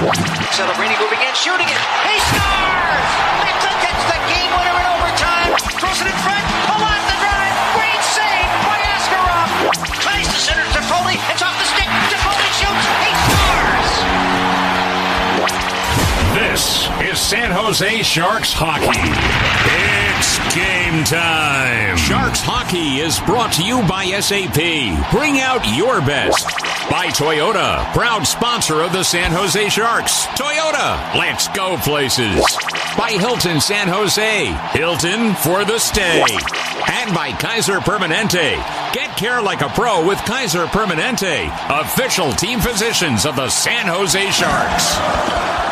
Celebrini moving in, shooting it. He scores! Mixon gets the game winner in overtime. Throws it in front. Pull off the drive. Great save by Askarov. Tries to center to Foley. It's off the stick. Foley shoots. He scores! This is San Jose Sharks hockey. It's game time. Sharks hockey is brought to you by SAP. Bring out your best. By Toyota, proud sponsor of the San Jose Sharks. Toyota, let's go places. By Hilton San Jose, Hilton for the stay. And by Kaiser Permanente. Get care like a pro with Kaiser Permanente, official team physicians of the San Jose Sharks.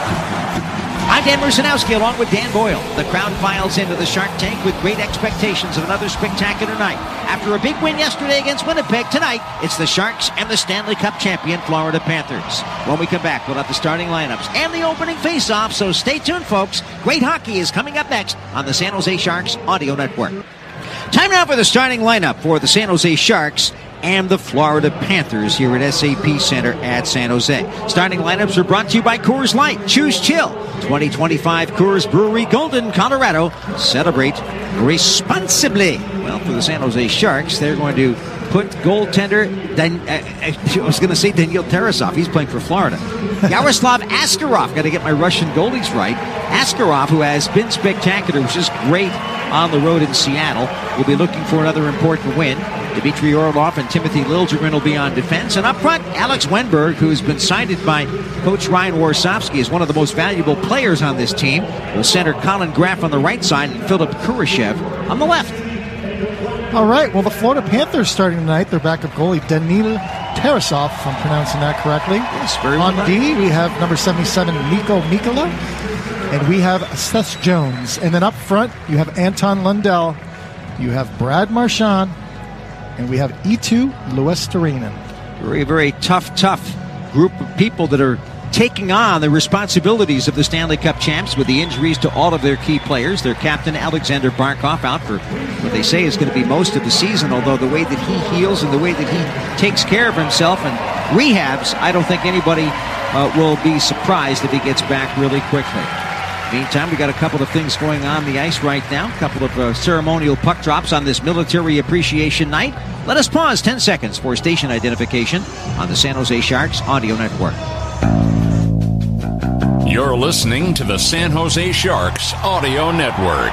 I'm Dan Mercenowski along with Dan Boyle. The crowd files into the Shark Tank with great expectations of another spectacular night. After a big win yesterday against Winnipeg, tonight it's the Sharks and the Stanley Cup champion Florida Panthers. When we come back, we'll have the starting lineups and the opening face-off, so stay tuned, folks. Great hockey is coming up next on the San Jose Sharks Audio Network. Time now for the starting lineup for the San Jose Sharks and the Florida Panthers here at SAP Center at San Jose. Starting lineups are brought to you by Coors Light. Choose chill. 2025 Coors Brewery, Golden, Colorado. Celebrate responsibly. Well, for the San Jose Sharks, they're going to put goaltender, I was going to say Daniil Tarasov. He's playing for Florida. Yaroslav Askarov. Got to get my Russian goalies right. Askarov, who has been spectacular, which is great on the road in Seattle, will be looking for another important win. Dmitry Orlov and Timothy Liljegren will be on defense. And up front, Alex Wenberg, who's been cited by Coach Ryan Warsofsky as one of the most valuable players on this team, will center Colin Graff on the right side and Philip Kurashev on the left. All right, well, the Florida Panthers starting tonight, their backup goalie, Daniil Tarasov, if I'm pronouncing that correctly. Yes, very on well. D, we have number 77, Nico Mikkola, and we have Seth Jones. And then up front, you have Anton Lundell, you have Brad Marchand, and we have Eetu Luostarinen. Very, very tough group of people that are taking on the responsibilities of the Stanley Cup champs with the injuries to all of their key players. Their captain, Alexander Barkov, out for what they say is going to be most of the season, although the way that he heals and the way that he takes care of himself and rehabs, I don't think anybody will be surprised if he gets back really quickly. Meantime, we got a couple of things going on the ice right now. A couple of ceremonial puck drops on this Military Appreciation Night. Let us pause 10 seconds for station identification on the San Jose Sharks Audio Network. You're listening to the San Jose Sharks Audio Network.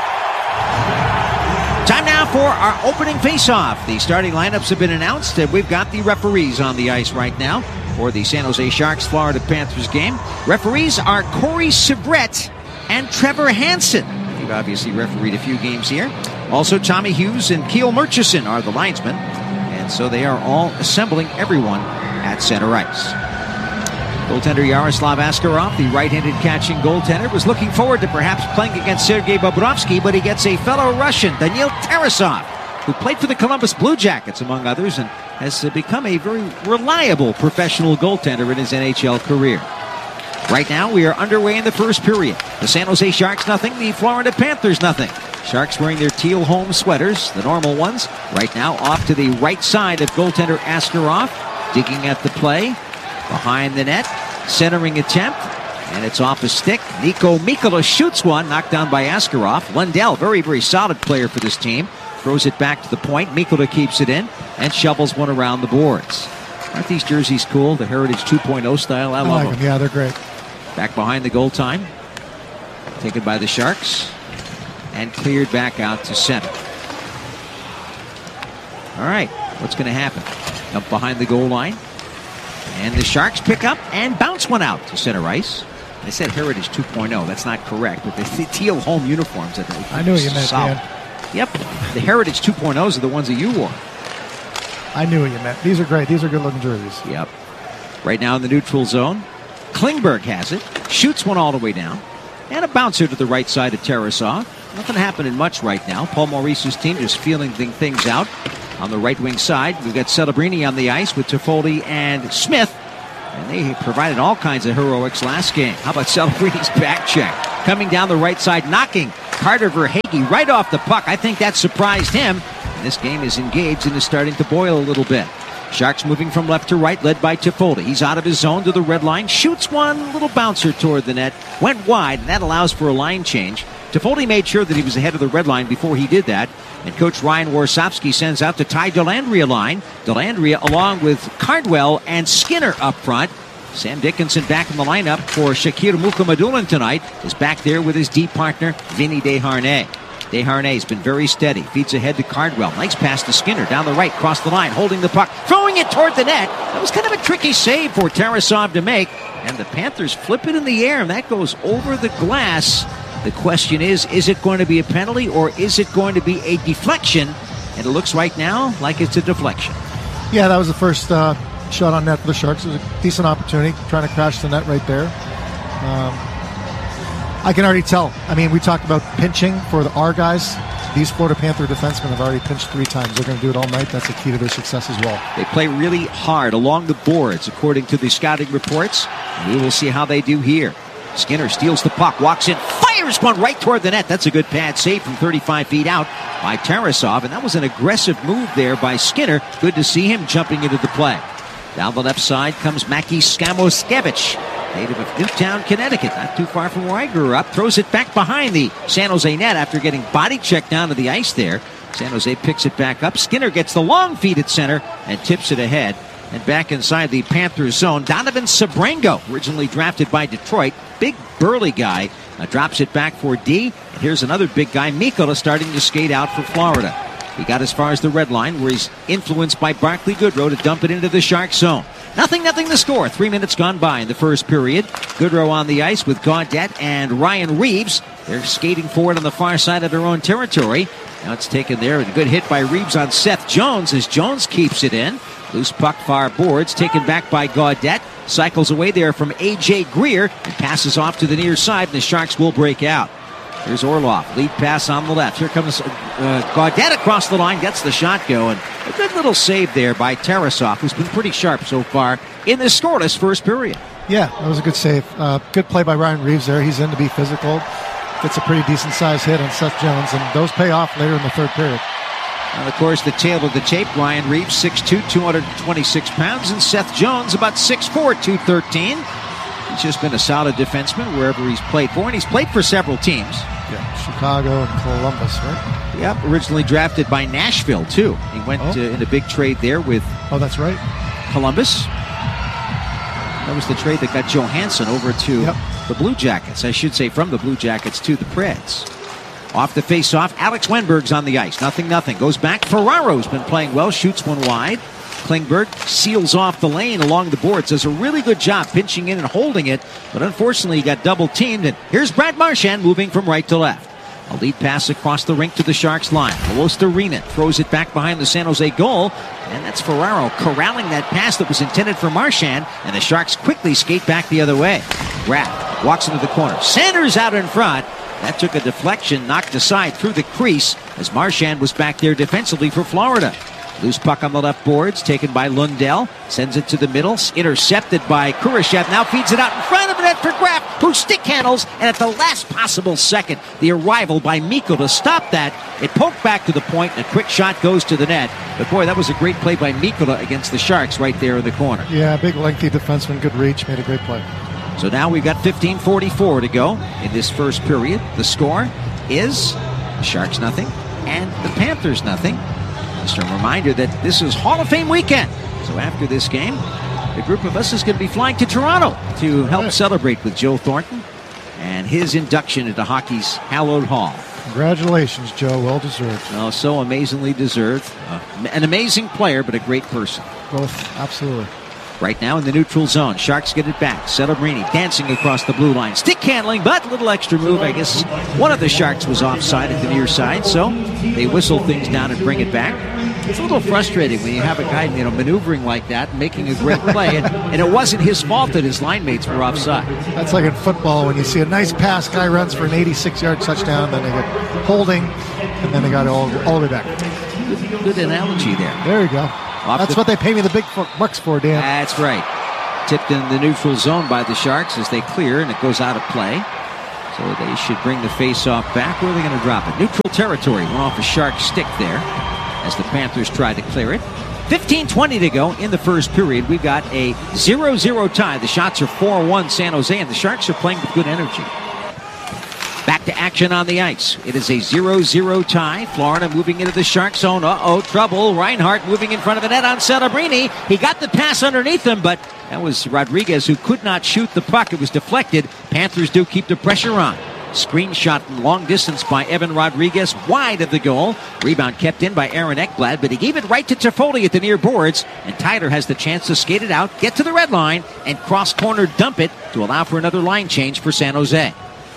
Time now for our opening face-off. The starting lineups have been announced, and we've got the referees on the ice right now for the San Jose Sharks Florida Panthers game. Referees are Corey Sabret and Trevor Hansen. They've obviously refereed a few games here. Also, Tommy Hughes and Keel Murchison are the linesmen, and so they are all assembling everyone at center ice. Goaltender Yaroslav Askarov, the right-handed catching goaltender, was looking forward to perhaps playing against Sergei Bobrovsky, but he gets a fellow Russian, Daniil Tarasov, who played for the Columbus Blue Jackets, among others, and has become a very reliable professional goaltender in his NHL career. Right now, we are underway in the first period. The San Jose Sharks nothing, the Florida Panthers nothing. Sharks wearing their teal home sweaters, the normal ones. Right now, off to the right side of goaltender Askarov, digging at the play. Behind the net, centering attempt, and it's off a stick. Nico Mikkola shoots one, knocked down by Askarov. Lundell, very, very solid player for this team, throws it back to the point. Mikkola keeps it in and shovels one around the boards. Aren't these jerseys cool? The Heritage 2.0 style. I love them. Yeah, they're great. Back behind the goal time. Taken by the Sharks and cleared back out to center. All right, what's going to happen? Up behind the goal line. And the Sharks pick up and bounce one out to center ice. I said Heritage 2.0. That's not correct, but the teal home uniforms. I knew what you meant, Dan. Yep, the Heritage 2.0s are the ones that you wore. I knew what you meant. These are great. These are good-looking jerseys. Yep. Right now in the neutral zone, Klingberg has it. Shoots one all the way down. And a bouncer to the right side of Tarasov. Nothing happening much right now. Paul Maurice's team just feeling things out. On the right wing side, we've got Celebrini on the ice with Toffoli and Smith. And they provided all kinds of heroics last game. How about Celebrini's back check? Coming down the right side, knocking Carter Verhaeghe right off the puck. I think that surprised him. And this game is engaged and is starting to boil a little bit. Sharks moving from left to right, led by Toffoli. He's out of his zone to the red line, shoots one little bouncer toward the net, went wide, and that allows for a line change. Toffoli made sure that he was ahead of the red line before he did that. And Coach Ryan Warsofsky sends out the Ty Dellandrea line. Dellandrea along with Cardwell and Skinner up front. Sam Dickinson back in the lineup for Shakir Mukhamadullin tonight is back there with his deep partner, Vinny Desharnais. Desharnais has been very steady. Feeds ahead to Cardwell. Nice pass to Skinner. Down the right, cross the line, holding the puck. Throwing it toward the net. That was kind of a tricky save for Tarasov to make. And the Panthers flip it in the air, and that goes over the glass. The question is it going to be a penalty or is it going to be a deflection? And it looks right now like it's a deflection. Yeah, that was the first shot on net for the Sharks. It was a decent opportunity, trying to crash the net right there. I can already tell. I mean, we talked about pinching for our guys. These Florida Panther defensemen have already pinched 3 times. They're going to do it all night. That's a key to their success as well. They play really hard along the boards, according to the scouting reports. And we will see how they do here. Skinner steals the puck, walks in, fires one right toward the net. That's a good pad save from 35 feet out by Tarasov. And that was an aggressive move there by Skinner. Good to see him jumping into the play. Down the left side comes Maki Skamoskevich, native of Newtown, Connecticut, not too far from where I grew up. Throws it back behind the San Jose net after getting body checked down to the ice there. San Jose picks it back up. Skinner gets the long feed at center and tips it ahead. And back inside the Panthers zone, Donovan Sebrango, originally drafted by Detroit. Big, burly guy. Drops it back for D. And here's another big guy, Mikkola, starting to skate out for Florida. He got as far as the red line, where he's influenced by Barclay Goodrow to dump it into the Shark zone. Nothing to score. 3 minutes gone by in the first period. Goodrow on the ice with Gaudette and Ryan Reeves. They're skating forward on the far side of their own territory. Now it's taken there. A good hit by Reeves on Seth Jones as Jones keeps it in. Loose puck far boards, taken back by Gaudette. Cycles away there from A.J. Greer and passes off to the near side, and the Sharks will break out. Here's Orlov, lead pass on the left. Here comes Gaudette across the line, gets the shot going. A good little save there by Tarasov, who's been pretty sharp so far in this scoreless first period. Yeah, that was a good save. Good play by Ryan Reeves there. He's in to be physical. Gets a pretty decent-sized hit on Seth Jones, and those pay off later in the third period. And of course, the tail of the tape, Ryan Reeves, 6'2", 226 pounds, and Seth Jones, about 6'4", 213. He's just been a solid defenseman wherever he's played for, and he's played for several teams. Yeah, Chicago and Columbus, right? Yep, originally drafted by Nashville, too. He went in a big trade there with that's right, Columbus. That was the trade that got Johansson over to the Blue Jackets. I should say from the Blue Jackets to the Preds. Off the face-off, Alex Wenberg's on the ice. 0-0. Goes back. Ferraro's been playing well. Shoots one wide. Klingberg seals off the lane along the boards. Does a really good job pinching in and holding it. But unfortunately, he got double-teamed. And here's Brad Marchand moving from right to left. A lead pass across the rink to the Sharks line. Wolsterinen throws it back behind the San Jose goal. And that's Ferraro corralling that pass that was intended for Marchand. And the Sharks quickly skate back the other way. Rapp walks into the corner. Sanders out in front. That took a deflection, knocked aside through the crease as Marchand was back there defensively for Florida. Loose puck on the left boards, taken by Lundell. Sends it to the middle, intercepted by Kurashev. Now feeds it out in front of the net for Graff, who stick handles. And at the last possible second, the arrival by Mikko to stop that. It poked back to the point, and a quick shot goes to the net. But boy, that was a great play by Mikko against the Sharks right there in the corner. Yeah, big lengthy defenseman, good reach, made a great play. So now we've got 15:44 to go in this first period. The score is the Sharks nothing and the Panthers nothing. Just a reminder that this is Hall of Fame weekend. So after this game, the group of us is going to be flying to Toronto to help celebrate with Joe Thornton and his induction into hockey's hallowed hall. Congratulations, Joe. Well deserved. Oh, so amazingly deserved. An amazing player, but a great person. Both, absolutely. Right now in the neutral zone. Sharks get it back. Celebrini dancing across the blue line. Stick handling, but a little extra move. I guess one of the Sharks was offside at the near side, so they whistle things down and bring it back. It's a little frustrating when you have a guy, maneuvering like that, making a great play, and it wasn't his fault that his line mates were offside. That's like in football when you see a nice pass, guy runs for an 86-yard touchdown, then they get holding, and then they got it all the way back. Good analogy there. There you go. That's what they pay me the big bucks for, Dan. That's right. Tipped in the neutral zone by the Sharks as they clear, and it goes out of play. So they should bring the face-off back. Where are they going to drop it? Neutral territory. Went off a Shark stick there as the Panthers try to clear it. 15:20 to go in the first period. We've got a 0-0 tie. The shots are 4-1 San Jose, and the Sharks are playing with good energy. Back to action on the ice. It is a 0-0 tie. Florida moving into the Shark zone. Trouble. Reinhart moving in front of the net on Celebrini. He got the pass underneath him, but that was Rodriguez who could not shoot the puck. It was deflected. Panthers do keep the pressure on. Screen shot from long distance by Evan Rodriguez, wide of the goal. Rebound kept in by Aaron Ekblad, but he gave it right to Toffoli at the near boards, and Tyler has the chance to skate it out, get to the red line, and cross-corner dump it to allow for another line change for San Jose.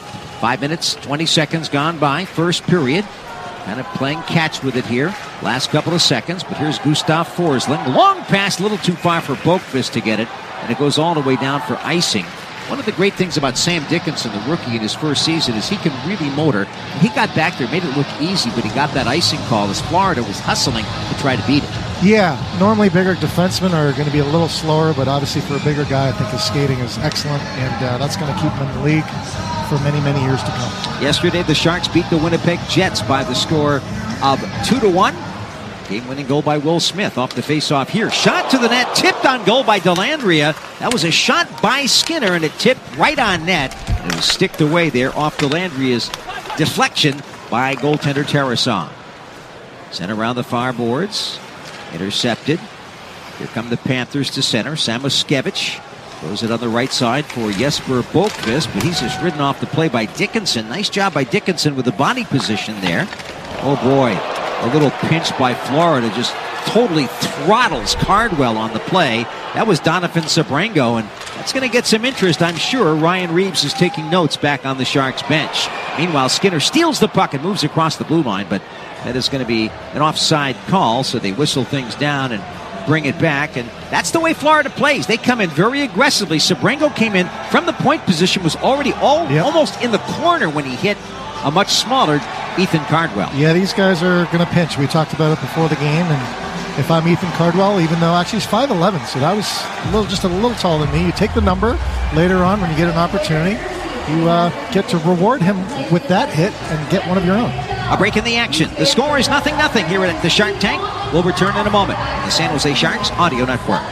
5 minutes, 20 seconds gone by, first period. Kind of playing catch with it here. Last couple of seconds, but here's Gustav Forsling. Long pass, a little too far for Boqvist to get it, and it goes all the way down for icing. One of the great things about Sam Dickinson, the rookie in his first season, is he can really motor. He got back there, made it look easy, but he got that icing call as Florida was hustling to try to beat it. Yeah, normally bigger defensemen are going to be a little slower, but obviously for a bigger guy, I think his skating is excellent, and that's going to keep him in the league for many, many years to come. Yesterday, the Sharks beat the Winnipeg Jets by the score of 2-1. Game-winning goal by Will Smith off the face-off here. Shot to the net, tipped on goal by Dellandrea. That was a shot by Skinner, and it tipped right on net. And it was sticked away there off Dellandrea's deflection by goaltender Tarasov. Sent around the far boards. Intercepted. Here come the Panthers to center. Samoskevich throws it on the right side for Jesper Boqvist, but he's just ridden off the play by Dickinson. Nice job by Dickinson with the body position there. Oh boy, a little pinch by Florida just totally throttles Cardwell on the play. That was Donovan Sebrango, and that's going to get some interest, I'm sure. Ryan Reeves is taking notes back on the Sharks bench. Meanwhile, Skinner steals the puck and moves across the blue line, but that is going to be an offside call, so they whistle things down and bring it back, and that's the way Florida plays. They come in very aggressively. Sebrango came in from the point position, was already almost in the corner when he hit a much smaller Ethan Cardwell. Yeah, these guys are going to pinch. We talked about it before the game, and if I'm Ethan Cardwell, even though actually he's 5'11", so that was just a little taller than me, you take the number later on when you get an opportunity. You get to reward him with that hit and get one of your own. A break in the action. The score is 0-0 here at the Shark Tank. We'll return in a moment. The San Jose Sharks Audio Network.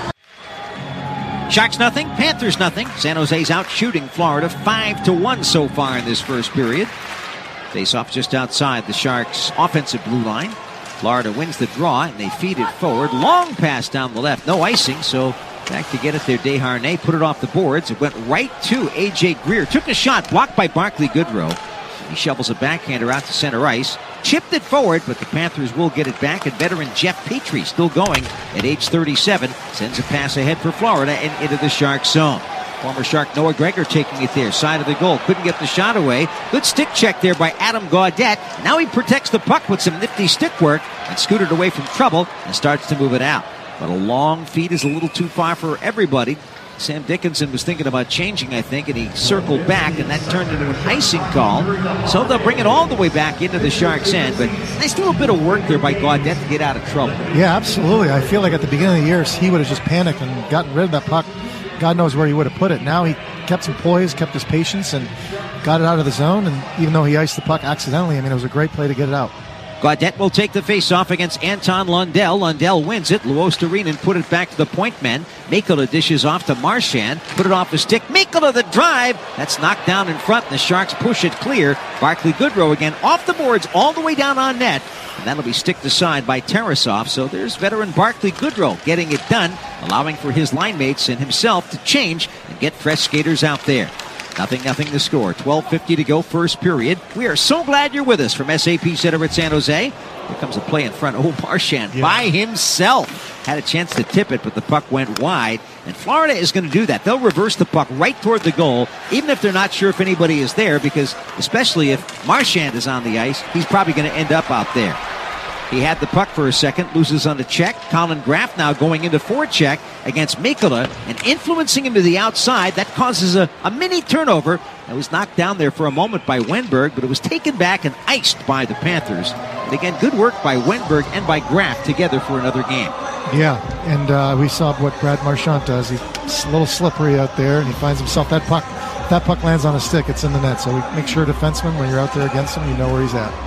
Sharks nothing, Panthers nothing. San Jose's out shooting Florida 5-1 so far in this first period. Face-off just outside the Sharks' offensive blue line. Florida wins the draw, and they feed it forward. Long pass down the left. No icing, so back to get it there. Desharnais put it off the boards. It went right to A.J. Greer. Took a shot, blocked by Barclay Goodrow. He shovels a backhander out to center ice. Chipped it forward, but the Panthers will get it back. And veteran Jeff Petrie, still going at age 37, sends a pass ahead for Florida and into the Shark zone. Former Shark Noah Gregor taking it there, side of the goal. Couldn't get the shot away. Good stick check there by Adam Gaudette. Now he protects the puck with some nifty stick work and scooted away from trouble and starts to move it out. But a long feed is a little too far for everybody. Sam Dickinson was thinking about changing, I think, and he circled back, and that turned into an icing call. So they'll bring it all the way back into the Sharks' end. But nice little bit of work there by Gaudette to get out of trouble. Yeah, absolutely. I feel like at the beginning of the year, he would have just panicked and gotten rid of that puck. God knows where he would have put it. Now he kept some poise, kept his patience, and got it out of the zone. And even though he iced the puck accidentally, I mean, it was a great play to get it out. Gaudette will take the face-off against Anton Lundell. Lundell wins it. Luostarinen put it back to the point men. Mikkola dishes off to Marchand. Put it off the stick. Mikkola the drive. That's knocked down in front. The Sharks push it clear. Barclay Goodrow again off the boards all the way down on net. And that'll be sticked aside by Tarasov. So there's veteran Barclay Goodrow getting it done, allowing for his line mates and himself to change and get fresh skaters out there. 0-0 the score. 12:50 to go, first period. We are so glad you're with us from SAP Center at San Jose. Here comes a play in front. Oh, Marchand by himself. Had a chance to tip it, but the puck went wide. And Florida is going to do that. They'll reverse the puck right toward the goal, even if they're not sure if anybody is there, because especially if Marchand is on the ice, he's probably going to end up out there. He had the puck for a second, loses on the check. Colin Graff now going into forecheck against Mikkola and influencing him to the outside. That causes a mini turnover. It was knocked down there for a moment by Wenberg, but it was taken back and iced by the Panthers. And again, good work by Wenberg and by Graff together for another game. Yeah, and we saw what Brad Marchand does. He's a little slippery out there, and he finds himself that puck lands on a stick, it's in the net. So we make sure defenseman, when you're out there against him, you know where he's at.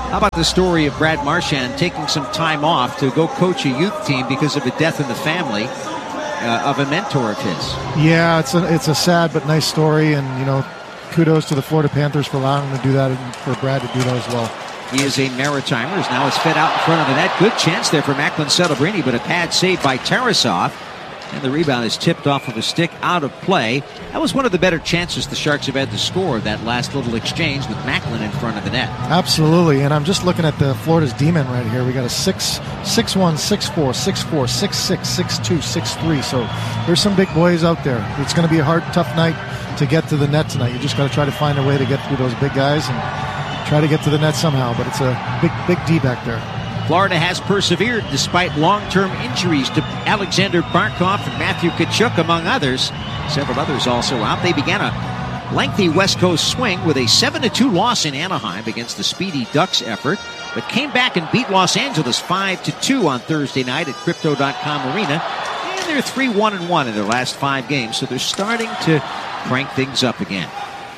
How about the story of Brad Marchand taking some time off to go coach a youth team because of a death in the family of a mentor of his? Yeah, it's a sad but nice story, and kudos to the Florida Panthers for allowing him to do that and for Brad to do that as well. He is a Maritimer. Now it's fed out in front of the net. Good chance there for Macklin Celebrini, but a pad save by Tarasov. And the rebound is tipped off of a stick out of play. That was one of the better chances the Sharks have had to score, that last little exchange with Macklin in front of the net. Absolutely, and I'm just looking at the Florida's D-men right here. We got a 6'1", 6'4", 6'4", 6'6", 6'2", 6'3", so there's some big boys out there. It's going to be a hard, tough night to get to the net tonight. You just got to try to find a way to get through those big guys and try to get to the net somehow, but it's a big D back there. Florida has persevered despite long-term injuries to Alexander Barkov and Matthew Tkachuk, among others. Several others also out. They began a lengthy West Coast swing with a 7-2 loss in Anaheim against the Speedy Ducks effort, but came back and beat Los Angeles 5-2 on Thursday night at Crypto.com Arena. And they're 3-1-1 in their last 5 games, so they're starting to crank things up again.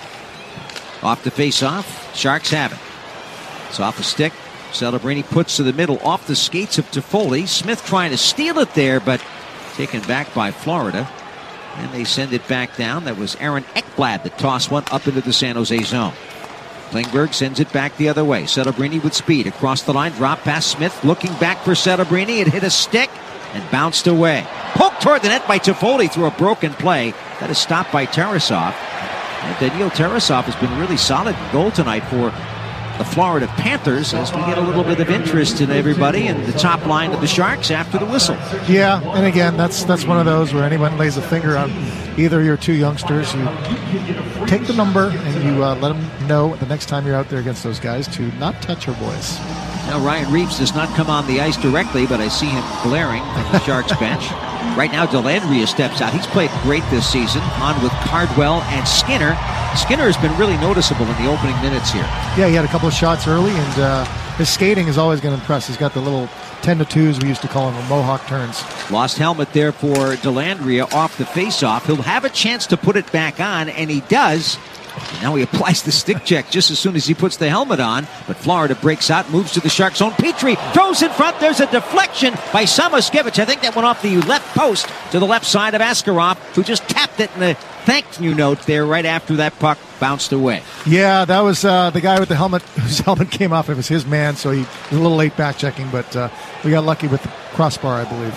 Off the face-off, Sharks have it. It's off a stick. Celebrini puts to the middle off the skates of Toffoli. Smith trying to steal it there, but taken back by Florida. And they send it back down. That was Aaron Ekblad that tossed one up into the San Jose zone. Klingberg sends it back the other way. Celebrini with speed across the line. Drop past Smith. Looking back for Celebrini. It hit a stick and bounced away. Poked toward the net by Toffoli through a broken play. That is stopped by Tarasov. And Daniil Tarasov has been really solid in goal tonight for the Florida Panthers as we get a little bit of interest in everybody and the top line of the Sharks after the whistle. Yeah, and again, that's one of those where anyone lays a finger on either your two youngsters, you take the number and you let them know the next time you're out there against those guys to not touch our boys. Now Ryan Reeves does not come on the ice directly, but I see him glaring from the Sharks bench. Right now, Dellandrea steps out. He's played great this season, on with Cardwell and Skinner. Skinner has been really noticeable in the opening minutes here. Yeah, he had a couple of shots early, and his skating is always going to impress. He's got the little 10-2s, we used to call them, the Mohawk turns. Lost helmet there for Dellandrea off the faceoff. He'll have a chance to put it back on, and he does. Now he applies the stick check just as soon as he puts the helmet on. But Florida breaks out, moves to the Shark zone. Petrie throws in front. There's a deflection by Samoskevich. I think that went off the left post to the left side of Askarov, who just tapped it in the thank you note there right after that puck bounced away. Yeah, that was the guy with the helmet whose helmet came off. It was his man, so he was a little late back checking, but we got lucky with the crossbar, I believe.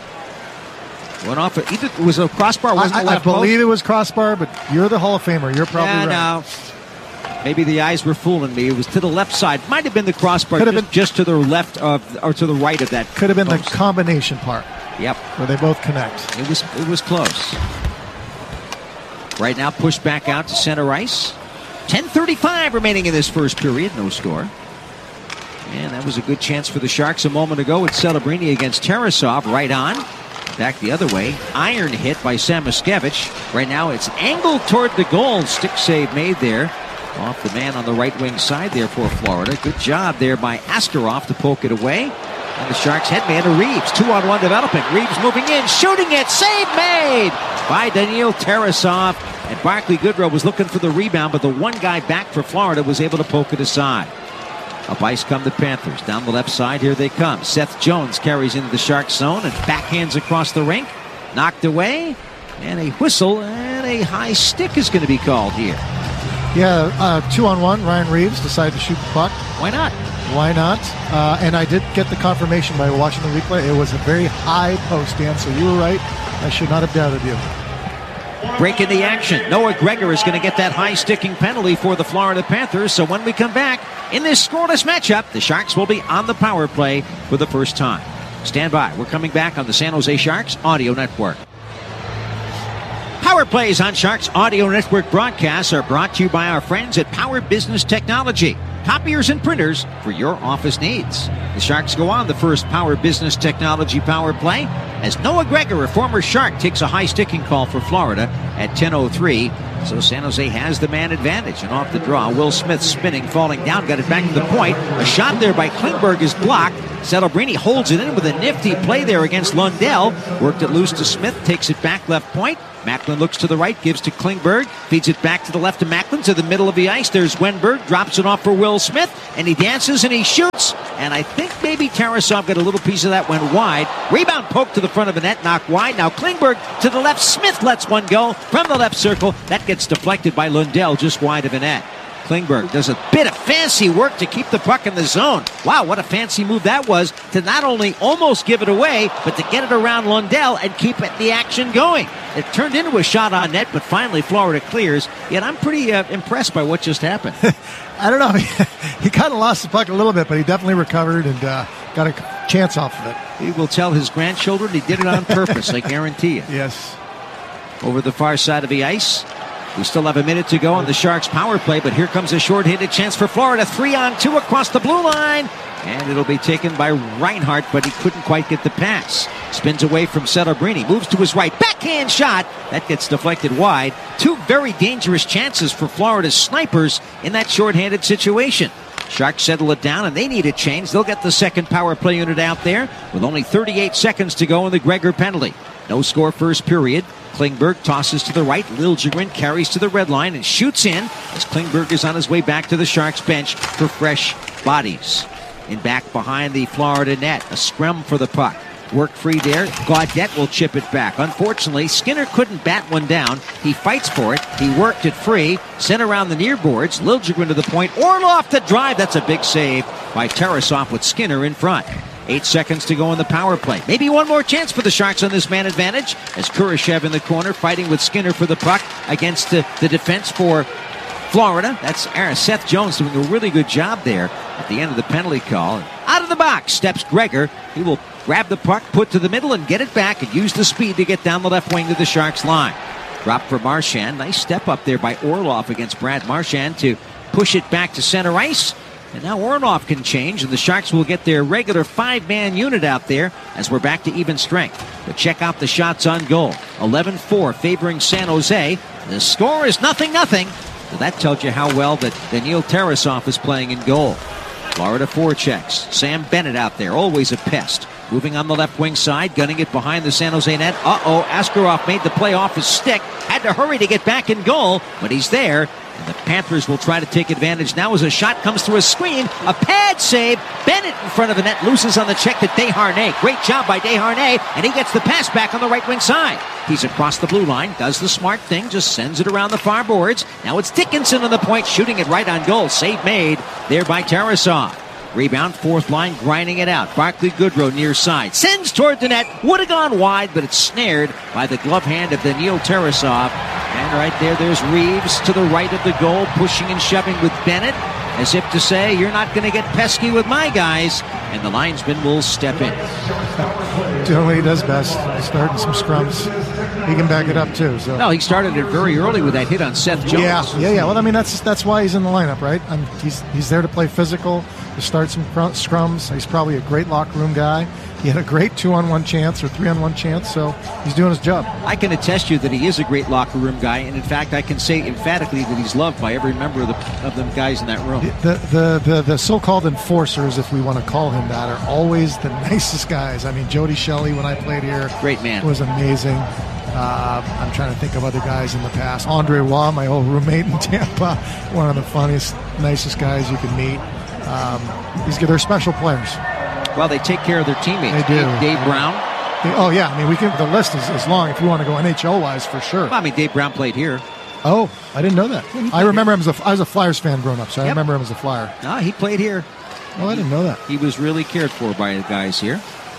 Went off. Either it was a crossbar. I believe it was crossbar, but you're the Hall of Famer. You're probably right. No. Maybe the eyes were fooling me. It was to the left side. Might have been the crossbar. Just to the left of, or to the right of that. Could have been post. The combination part. Yep. Where they both connect. It was close. Right now, pushed back out to center ice. 10:35 remaining in this first period. No score. And that was a good chance for the Sharks a moment ago with Celebrini against Tarasov. Right on. Back the other way. Iron hit by Samoskevich. Right now it's angled toward the goal. Stick save made there. Off the man on the right wing side there for Florida. Good job there by Askarov to poke it away. And the Sharks head man to Reeves. 2-on-1 development. Reeves moving in, shooting it. Save made by Daniil Tarasov. And Barclay Goodrow was looking for the rebound, but the one guy back for Florida was able to poke it aside. Up ice come the Panthers. Down the left side, here they come. Seth Jones carries into the Sharks zone and backhands across the rink. Knocked away. And a whistle and a high stick is going to be called here. Yeah, 2-on-1. Ryan Reeves decided to shoot the puck. Why not? Why not? And I did get the confirmation by watching the replay. It was a very high post, Dan, so you were right. I should not have doubted you. Breaking the action. Noah Gregor is going to get that high sticking penalty for the Florida Panthers. So when we come back in this scoreless matchup, the Sharks will be on the power play for the first time. Stand by. We're coming back on the San Jose Sharks Audio Network. Power plays on Sharks Audio Network broadcasts are brought to you by our friends at Power Business Technology. Copiers and printers for your office needs. The Sharks go on the first Power Business Technology power play as Noah Gregor, a former Shark, takes a high sticking call for Florida at 10:03. So San Jose has the man advantage. And off the draw, Will Smith spinning, falling down, got it back to the point. A shot there by Klingberg is blocked. Celebrini holds it in with a nifty play there against Lundell. Worked it loose to Smith, takes it back left point. Macklin looks to the right, gives to Klingberg, feeds it back to the left to Macklin, to the middle of the ice. There's Wenberg, drops it off for Will Smith, and he dances and he shoots. And I think maybe Tarasov got a little piece of that, went wide. Rebound poke to the front of the net, knocked wide. Now Klingberg to the left. Smith lets one go from the left circle. That gets deflected by Lundell just wide of the net. Klingberg does a bit of fancy work to keep the puck in the zone. Wow, what a fancy move that was to not only almost give it away, but to get it around Lundell and keep the action going. It turned into a shot on net, but finally Florida clears. Yet I'm pretty impressed by what just happened. I don't know. He kind of lost the puck a little bit, but he definitely recovered and got a chance off of it. He will tell his grandchildren he did it on purpose, I guarantee you. Yes. Over the far side of the ice. We still have a minute to go on the Sharks power play, but here comes a short-handed chance for Florida. 3-on-2 across the blue line. And it'll be taken by Reinhart, but he couldn't quite get the pass. Spins away from Celebrini, moves to his right. Backhand shot. That gets deflected wide. Two very dangerous chances for Florida's snipers in that short-handed situation. Sharks settle it down, and they need a change. They'll get the second power play unit out there with only 38 seconds to go in the Gregor penalty. No score first period. Klingberg tosses to the right. Liljegren carries to the red line and shoots in as Klingberg is on his way back to the Sharks bench for fresh bodies. In back behind the Florida net, a scrum for the puck. Work free there. Gaudette will chip it back. Unfortunately, Skinner couldn't bat one down. He fights for it. He worked it free. Sent around the near boards. Liljegren to the point. Orlov to drive. That's a big save by Tarasov with Skinner in front. 8 seconds to go in the power play. Maybe one more chance for the Sharks on this man advantage as Kurashev in the corner fighting with Skinner for the puck against the defense for Florida. That's Seth Jones doing a really good job there at the end of the penalty call. Out of the box steps Gregor. He will grab the puck, put to the middle, and get it back and use the speed to get down the left wing to the Sharks line. Drop for Marchand. Nice step up there by Orlov against Brad Marchand to push it back to center ice. And now Orlov can change, and the Sharks will get their regular 5-man unit out there as we're back to even strength. But check out the shots on goal. 11-4 favoring San Jose. The score is 0-0. So that tells you how well that Daniil Tarasov is playing in goal. Florida forechecks. Sam Bennett out there, always a pest. Moving on the left wing side, gunning it behind the San Jose net. Askarov made the play off his stick. Had to hurry to get back in goal, but he's there. And the Panthers will try to take advantage now as a shot comes through a screen. A pad save. Bennett in front of the net loses on the check to Desharnais. Great job by Desharnais, and he gets the pass back on the right wing side. He's across the blue line, does the smart thing, just sends it around the far boards. Now it's Dickinson on the point, shooting it right on goal. Save made there by Tarasov. Rebound, fourth line, grinding it out. Barclay Goodrow near side. Sends toward the net. Would have gone wide, but it's snared by the glove hand of Daniil Tarasov. And right there's Reeves to the right of the goal, pushing and shoving with Bennett, as if to say, you're not going to get pesky with my guys. And the linesman will step in. Doing what he does best, starting some scrums. He can back it up too. So. No, he started it very early with that hit on Seth Jones. Yeah. Well, I mean, that's why he's in the lineup, right? He's there to play physical, to start some scrums. He's probably a great locker room guy. He had a great 2-on-1 chance or 3-on-1 chance, so he's doing his job. I can attest you that he is a great locker room guy, and in fact, I can say emphatically that he's loved by every member of the guys in that room. The so-called enforcers, if we want to call him that, are always the nicest guys. I mean, Jody Shelley, when I played here, great man, was amazing. I'm trying to think of other guys in the past. Andre Waugh, my old roommate in Tampa, one of the funniest, nicest guys you can meet. They're special players. Well, they take care of their teammates. They do. Dave Brown. I mean, the list is long if you want to go NHL-wise for sure. Well, I mean, Dave Brown played here. Oh, I didn't know that. I remember him I was a Flyers fan growing up, so I remember him as a Flyer. No, he played here. Oh, I didn't know that. He was really cared for by the guys here.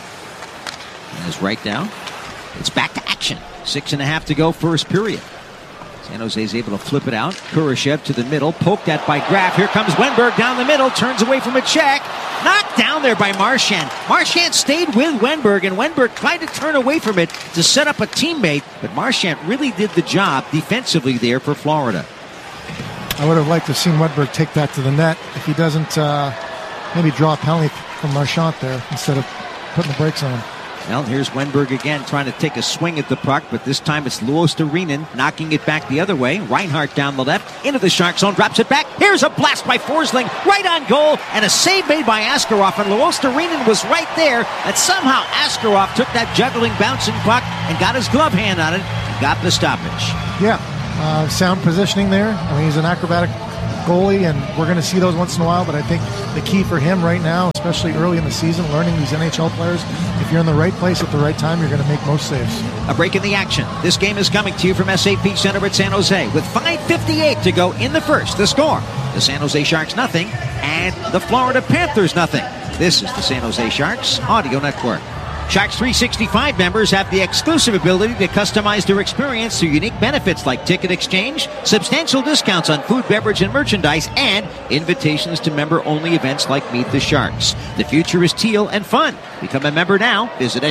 And is right down. It's back to action. 6.5 to go, first period. San Jose is able to flip it out. Kurashev to the middle, poked at by Graf. Here comes Wenberg down the middle, turns away from a check. Knocked down there by Marchand. Marchand stayed with Wenberg, and Wenberg tried to turn away from it to set up a teammate, but Marchand really did the job defensively there for Florida. I would have liked to have seen Wenberg take that to the net if he doesn't maybe draw a penalty from Marchand there instead of putting the brakes on him. Well, here's Wenberg again trying to take a swing at the puck, but this time it's Luostarinen knocking it back the other way. Reinhart down the left, into the Shark zone, drops it back. Here's a blast by Forsling, right on goal, and a save made by Askarov, and Luostarinen was right there, and somehow Askarov took that juggling, bouncing puck and got his glove hand on it and got the stoppage. Yeah, sound positioning there. I mean, he's an acrobatic goalie, and we're going to see those once in a while, but I think the key for him right now, especially early in the season, learning these NHL players, if you're in the right place at the right time, you're going to make most saves. A break in the action. This game is coming to you from SAP Center at San Jose with 5:58 to go in the first. The score, the San Jose Sharks nothing and the Florida Panthers nothing. This is the San Jose Sharks Audio Network. Sharks 365 members have the exclusive ability to customize their experience through unique benefits like ticket exchange, substantial discounts on food, beverage, and merchandise, and invitations to member-only events like Meet the Sharks. The future is teal and fun. Become a member now. Visit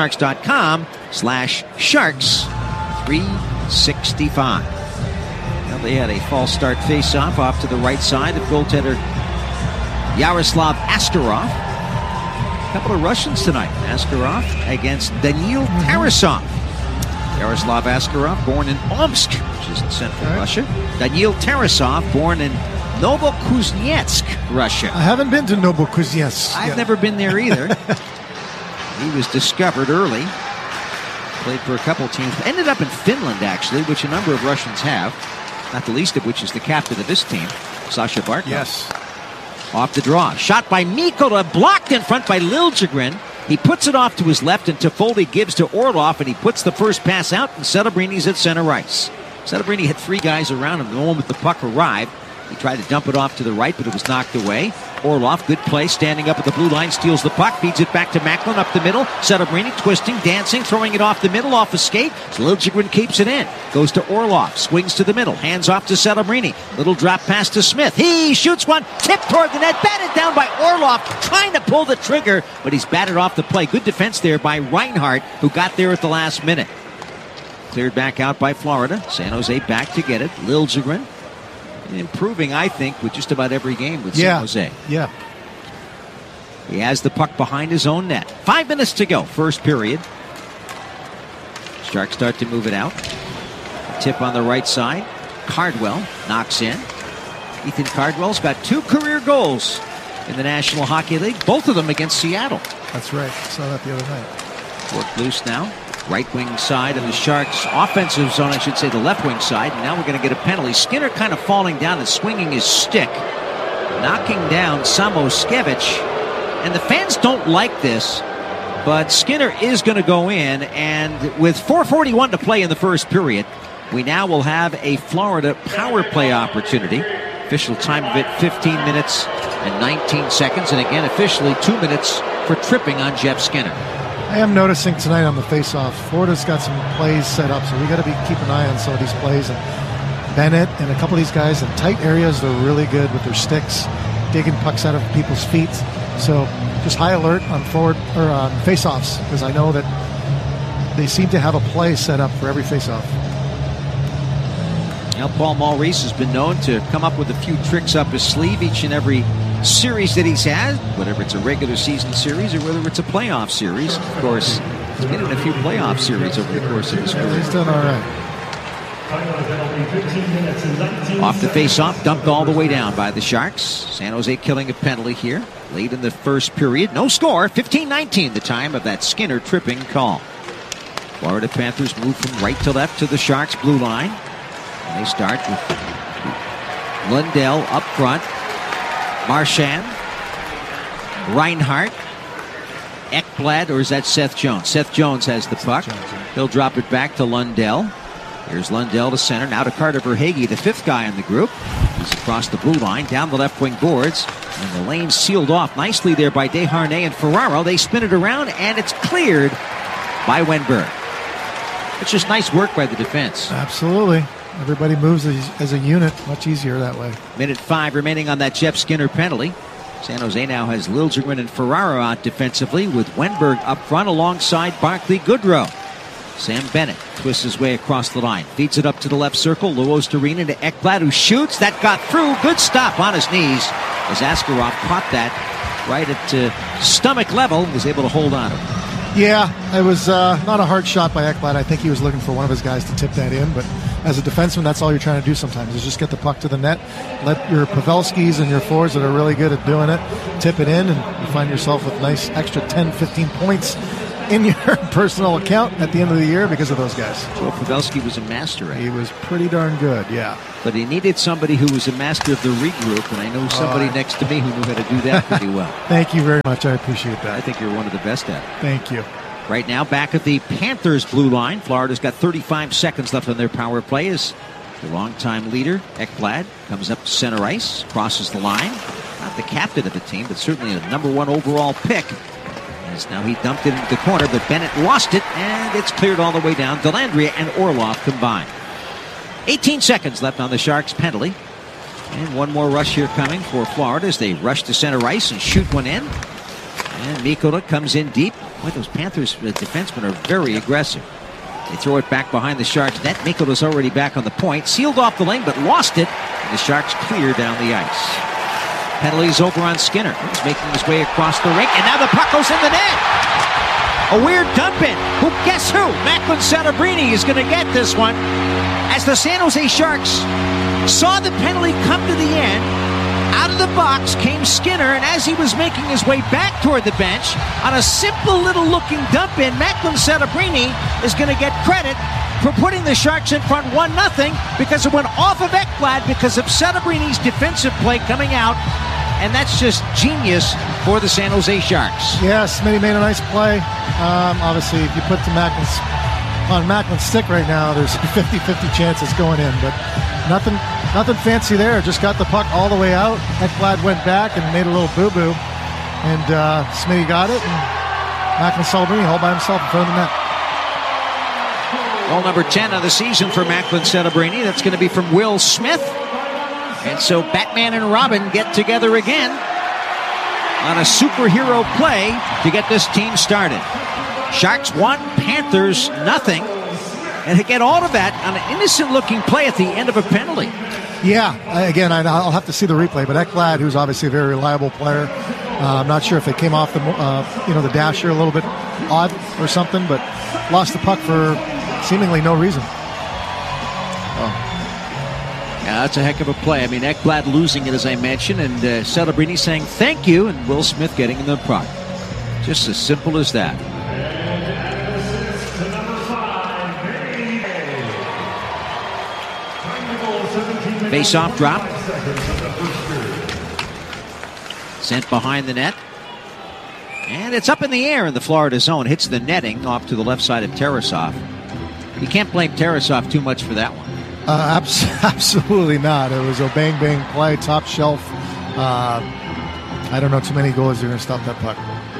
sjsharks.com/sharks365. Well, they had a false start face-off off to the right side of goaltender Yaroslav Askarov. A couple of Russians tonight. Askarov against Daniil Tarasov. Yaroslav Askarov, born in Omsk, which is in central Russia. Daniil Tarasov, born in Novokuznetsk, Russia. I haven't been to Novokuznetsk. I've never been there either. He was discovered early. Played for a couple teams. Ended up in Finland, actually, which a number of Russians have. Not the least of which is the captain of this team, Sasha Barkov. Yes. Off the draw. Shot by Mikkola, blocked in front by Liljegren. He puts it off to his left, and Toffoli gives to Orlov, and he puts the first pass out, and Celebrini's at center ice. Celebrini had three guys around him the moment the puck arrived. He tried to dump it off to the right, but it was knocked away. Orlov, good play, standing up at the blue line, steals the puck, feeds it back to Macklin up the middle. Celebrini twisting, dancing, throwing it off the middle, off a skate. Liljegren keeps it in. Goes to Orlov, swings to the middle, hands off to Celebrini. Little drop pass to Smith. He shoots one, tipped toward the net, batted down by Orlov, trying to pull the trigger, but he's batted off the play. Good defense there by Reinhart, who got there at the last minute. Cleared back out by Florida. San Jose back to get it. Liljegren improving, I think, with just about every game with San Jose. Yeah. He has the puck behind his own net. 5 minutes to go, first period. Sharks start to move it out. Tip on the right side. Cardwell knocks in. Ethan Cardwell's got 2 career goals in the National Hockey League, both of them against Seattle. That's right. I saw that the other night. Worked loose now. Right wing side of the Sharks offensive zone, I should say the left wing side. And now we're going to get a penalty. Skinner kind of falling down and swinging his stick, knocking down Samoskevich. And the fans don't like this, but Skinner is going to go in. And with 4:41 to play in the first period, we now will have a Florida power play opportunity. Official time of it, 15 minutes and 19 seconds. And again, officially 2 minutes for tripping on Jeff Skinner. I am noticing tonight on the face-off, Florida's got some plays set up, so we got to keep an eye on some of these plays. And Bennett and a couple of these guys in tight areas, they're really good with their sticks, digging pucks out of people's feet. So just high alert on forward or on face-offs, because I know that they seem to have a play set up for every face-off. Now, Paul Maurice has been known to come up with a few tricks up his sleeve each and every series that he's had, whether it's a regular season series or whether it's a playoff series. Of course, he's been in a few playoff series over the course of his career. He's done all right. Off the face-off, dumped all the way down by the Sharks. San Jose killing a penalty here late in the first period. No score, 15-19 the time of that Skinner tripping call. Florida Panthers move from right to left to the Sharks' blue line. And they start with Lundell up front. Marchand, Reinhart, Ekblad, or is that Seth Jones? Seth Jones has the puck. He'll drop it back to Lundell. Here's Lundell to center. Now to Carter Verhaeghe, the fifth guy in the group. He's across the blue line, down the left wing boards. And the lane sealed off nicely there by Desharnais and Ferraro. They spin it around, and it's cleared by Wenberg. It's just nice work by the defense. Absolutely. Everybody moves as a unit. Much easier that way. Minute 5 remaining on that Jeff Skinner penalty. San Jose now has Liljegren and Ferraro out defensively with Wenberg up front alongside Barclay Goodrow. Sam Bennett twists his way across the line. Feeds it up to the left circle. Luostarinen to Ekblad, who shoots. That got through. Good stop on his knees as Askarov caught that right at stomach level and was able to hold on to it. Yeah, it was not a hard shot by Ekblad. I think he was looking for one of his guys to tip that in, but as a defenseman, that's all you're trying to do sometimes, is just get the puck to the net, let your Pavelskis and your forwards that are really good at doing it tip it in, and you find yourself with nice extra 10, 15 points in your personal account at the end of the year because of those guys. Joe Pavelski was a master at it. He was pretty darn good, yeah. But he needed somebody who was a master of the regroup, and I know somebody next to me who knew how to do that pretty well. Thank you very much. I appreciate that. I think you're one of the best at it. Thank you. Right now, back at the Panthers' blue line. Florida's got 35 seconds left on their power play as the longtime leader, Ekblad, comes up center ice, crosses the line. Not the captain of the team, but certainly a number 1 overall pick. As now he dumped it into the corner, but Bennett lost it, and it's cleared all the way down. Dellandrea and Orlov combined. 18 seconds left on the Sharks' penalty. And one more rush here coming for Florida as they rush to center ice and shoot one in. And Mikkola comes in deep. Boy, those Panthers defensemen are very aggressive. They throw it back behind the Sharks' net. Mikkola's already back on the point. Sealed off the lane, but lost it. And the Sharks clear down the ice. Penalties over on Skinner. He's making his way across the rink, and now the puck goes in the net. A weird dump in. Guess who? Macklin Celebrini is going to get this one. As the San Jose Sharks saw the penalty come to the end, out of the box came Skinner, and as he was making his way back toward the bench, on a simple little looking dump in, Macklin Celebrini is going to get credit for putting the Sharks in front 1-0 because it went off of Ekblad because of Celebrini's defensive play coming out, and that's just genius for the San Jose Sharks. Yes, Smitty made a nice play. Obviously, if you put the Macklin's stick right now, there's a 50-50 chance it's going in, but nothing fancy there. Just got the puck all the way out. Ekblad went back and made a little boo-boo, and Smitty got it, and Macklin Celebrini all by himself in front of the net. Goal number 10 of the season for Macklin Celebrini. That's going to be from Will Smith. And so Batman and Robin get together again on a superhero play to get this team started. Sharks 1, Panthers 0. And again, all of that on an innocent-looking play at the end of a penalty. Yeah, again, I'll have to see the replay, but Ekblad, who's obviously a very reliable player, I'm not sure if they came off the dasher a little bit odd or something, but lost the puck for seemingly no reason. Yeah, that's a heck of a play. I mean, Ekblad losing it, as I mentioned, and Celebrini saying thank you, and Will Smith getting in the puck. Just as simple as that. Face-off drop. Sent behind the net. And it's up in the air in the Florida zone. Hits the netting off to the left side of Tarasov. You can't blame Tarasov too much for that one. Absolutely not. It was a bang-bang play, top shelf. I don't know too many goals that are going to stop that puck.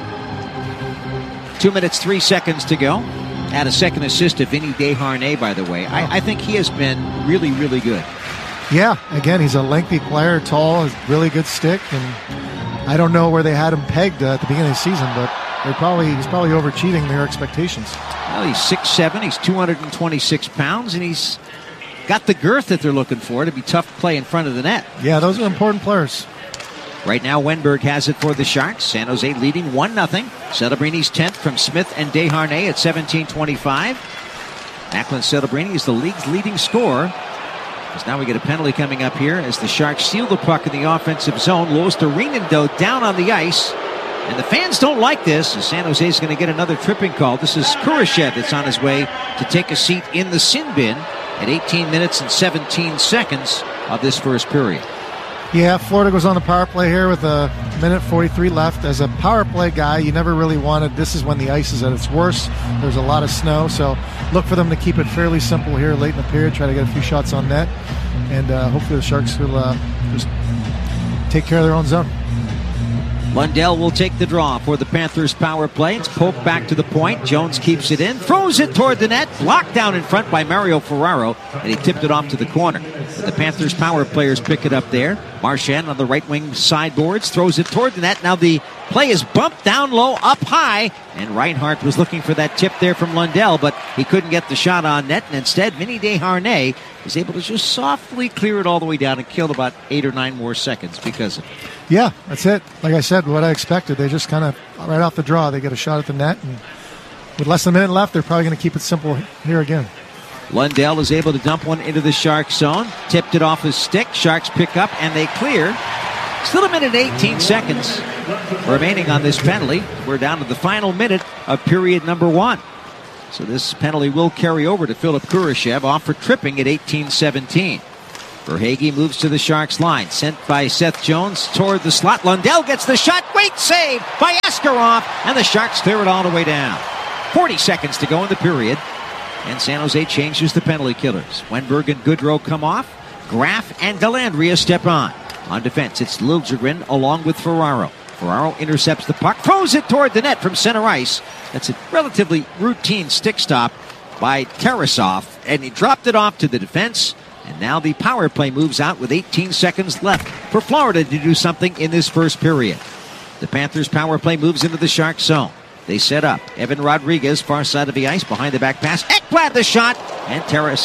2 minutes, 3 seconds to go. Had a second assist to Vinny Desharnais, by the way. I think he has been really, really good. Yeah, again, he's a lengthy player, tall, has really good stick, and I don't know where they had him pegged at the beginning of the season, but he's probably over-cheating their expectations. Well, he's 6'7", he's 226 pounds, and he's got the girth that they're looking for to be tough to play in front of the net. Yeah, those are important players. Right now, Wenberg has it for the Sharks. San Jose leading 1-0. Celebrini's 10th from Smith and Desharnais at 17:25. Macklin Celebrini is the league's leading scorer. Because now we get a penalty coming up here as the Sharks steal the puck in the offensive zone. Lois to Reinendo down on the ice. And the fans don't like this, as San Jose is going to get another tripping call. This is Kurashev that's on his way to take a seat in the sin bin at 18 minutes and 17 seconds of this first period. Yeah, Florida goes on the power play here with a minute 43 left. As a power play guy, you never really wanted, this is when the ice is at its worst. There's a lot of snow, so look for them to keep it fairly simple here late in the period, try to get a few shots on net, and hopefully the Sharks will just take care of their own zone. Lundell will take the draw for the Panthers power play. It's poked back to the point. Jones keeps it in, throws it toward the net, blocked down in front by Mario Ferraro, and he tipped it off to the corner. The Panthers power players pick it up there. Marchand on the right wing sideboards, throws it toward the net. Now the play is bumped down low, up high, and Reinhart was looking for that tip there from Lundell, but he couldn't get the shot on net, and instead Vinny Desharnais was able to just softly clear it all the way down and killed about 8 or 9 more seconds because of it. Yeah, that's it. Like I said, what I expected. They just kind of, right off the draw, they get a shot at the net, and With less than a minute left, they're probably going to keep it simple here again. Lundell is able to dump one into the Sharks zone. Tipped it off his stick. Sharks pick up and they clear. Still a minute and 18 seconds remaining on this penalty. We're down to the final minute of period number 1. So this penalty will carry over to Philip Kurashev, off for tripping at 18-17. Verhaeghe moves to the Sharks line. Sent by Seth Jones toward the slot. Lundell gets the shot. Great save by Askarov. And the Sharks clear it all the way down. 40 seconds to go in the period. And San Jose changes the penalty killers. Wenberg and Goodrow come off. Graf and Dellandrea step on. On defense, it's Liljegren along with Ferraro. Ferraro intercepts the puck, throws it toward the net from center ice. That's a relatively routine stick stop by Tarasov, and he dropped it off to the defense. And now the power play moves out with 18 seconds left for Florida to do something in this first period. The Panthers' power play moves into the Sharks zone. They set up. Evan Rodriguez, far side of the ice, behind the back pass. Ekblad the shot, and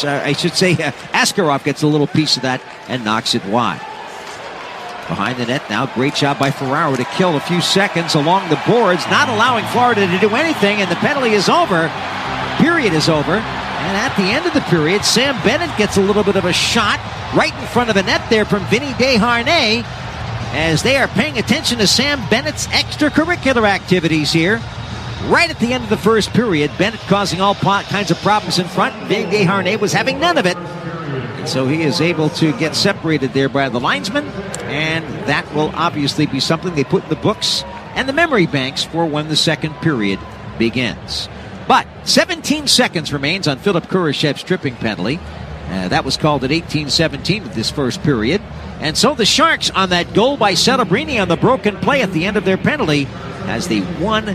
Askarov gets a little piece of that and knocks it wide. Behind the net now, great job by Ferraro to kill a few seconds along the boards, not allowing Florida to do anything, and the penalty is over. Period is over. And at the end of the period, Sam Bennett gets a little bit of a shot right in front of the net there from Vinny Desharnais, as they are paying attention to Sam Bennett's extracurricular activities here. Right at the end of the first period, Bennett causing all kinds of problems in front. Vinny Desharnais was having none of it. And so he is able to get separated there by the linesman, and that will obviously be something they put in the books and the memory banks for when the second period begins. But 17 seconds remains on Philip Kurashev's tripping penalty. That was called at 18-17 of this first period. And so the Sharks, on that goal by Celebrini on the broken play at the end of their penalty, has the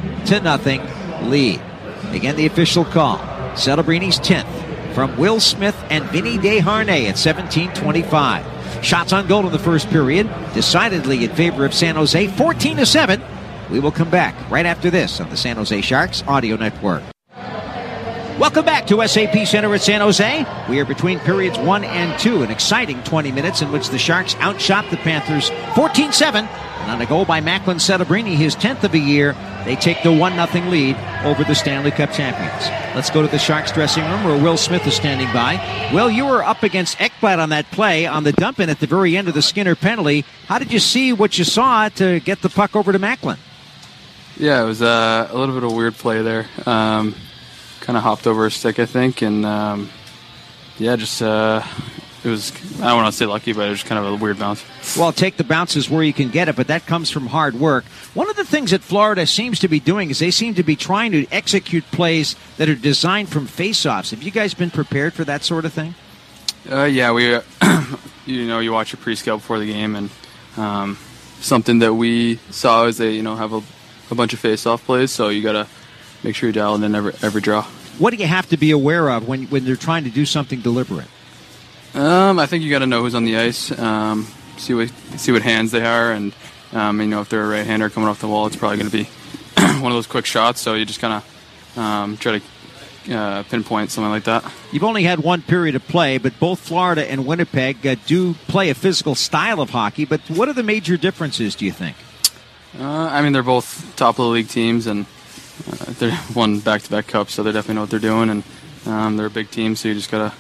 1-0 lead. Again, the official call. Celebrini's 10th from Will Smith and Vinny Desharnais at 17:25. Shots on goal in the first period, decidedly in favor of San Jose, 14-7. We will come back right after this on the San Jose Sharks Audio Network. Welcome back to SAP Center at San Jose. We are between periods 1 and 2, an exciting 20 minutes in which the Sharks outshot the Panthers 14-7. And on a goal by Macklin Celebrini, his 10th of the year, they take the 1-0 lead over the Stanley Cup champions. Let's go to the Sharks dressing room where Will Smith is standing by. Will, you were up against Ekblad on that play on the dump-in at the very end of the Skinner penalty. How did you see what you saw to get the puck over to Macklin? Yeah, it was a little bit of a weird play there. Kind of hopped over a stick, I think, and it was, I don't want to say lucky, but it was kind of a weird bounce. Well, take the bounces where you can get it, but that comes from hard work. One of the things that Florida seems to be doing is they seem to be trying to execute plays that are designed from face-offs. Have you guys been prepared for that sort of thing? Yeah, we, you watch a pre-scout before the game, and something that we saw is they, have a bunch of face-off plays, so you got to make sure you dial in every draw. What do you have to be aware of when they're trying to do something deliberate? I think you got to know who's on the ice, see what hands they are, and if they're a right-hander coming off the wall, it's probably going to be one of those quick shots. So you just kind of try to pinpoint something like that. You've only had one period of play, but both Florida and Winnipeg do play a physical style of hockey. But what are the major differences, do you think? They're both top of the league teams, and they won back-to-back cups, so they definitely know what they're doing, and they're a big team, so you just gotta,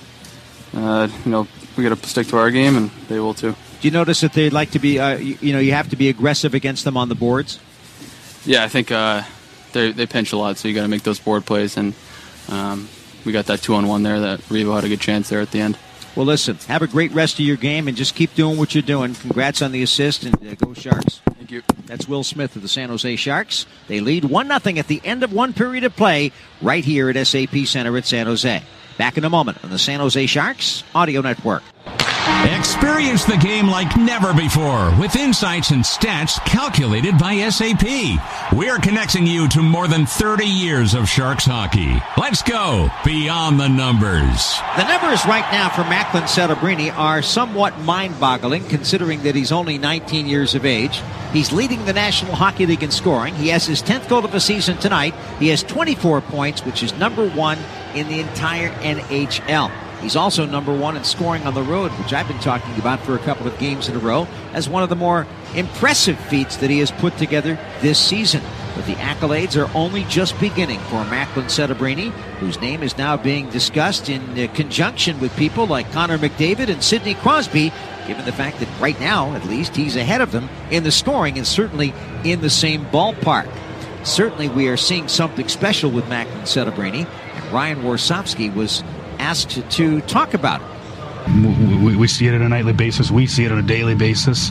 we gotta stick to our game, and they will too. Do you notice that they'd like to be, you have to be aggressive against them on the boards? Yeah, I think they pinch a lot, so you got to make those board plays, and we got that 2-on-1 there that Revo had a good chance there at the end. Well, listen, have a great rest of your game, and just keep doing what you're doing. Congrats on the assist, and go Sharks. Thank you. That's Will Smith of the San Jose Sharks. They lead 1-0 at the end of one period of play right here at SAP Center at San Jose. Back in a moment on the San Jose Sharks Audio Network. Experience the game like never before with insights and stats calculated by SAP. We're connecting you to more than 30 years of Sharks hockey. Let's go beyond the numbers. The numbers right now for Macklin Celebrini are somewhat mind-boggling, considering that he's only 19 years of age. He's leading the National Hockey League in scoring. He has his 10th goal of the season tonight. He has 24 points, which is number 1 in the entire NHL. He's also number 1 in scoring on the road, which I've been talking about for a couple of games in a row, as one of the more impressive feats that he has put together this season. But the accolades are only just beginning for Macklin Setebrini, whose name is now being discussed in conjunction with people like Connor McDavid and Sidney Crosby, given the fact that right now, at least, he's ahead of them in the scoring and certainly in the same ballpark. Certainly we are seeing something special with Macklin Setebrini, and Ryan Warsofsky was asked to talk about it. We see it on a nightly basis. We see it on a daily basis.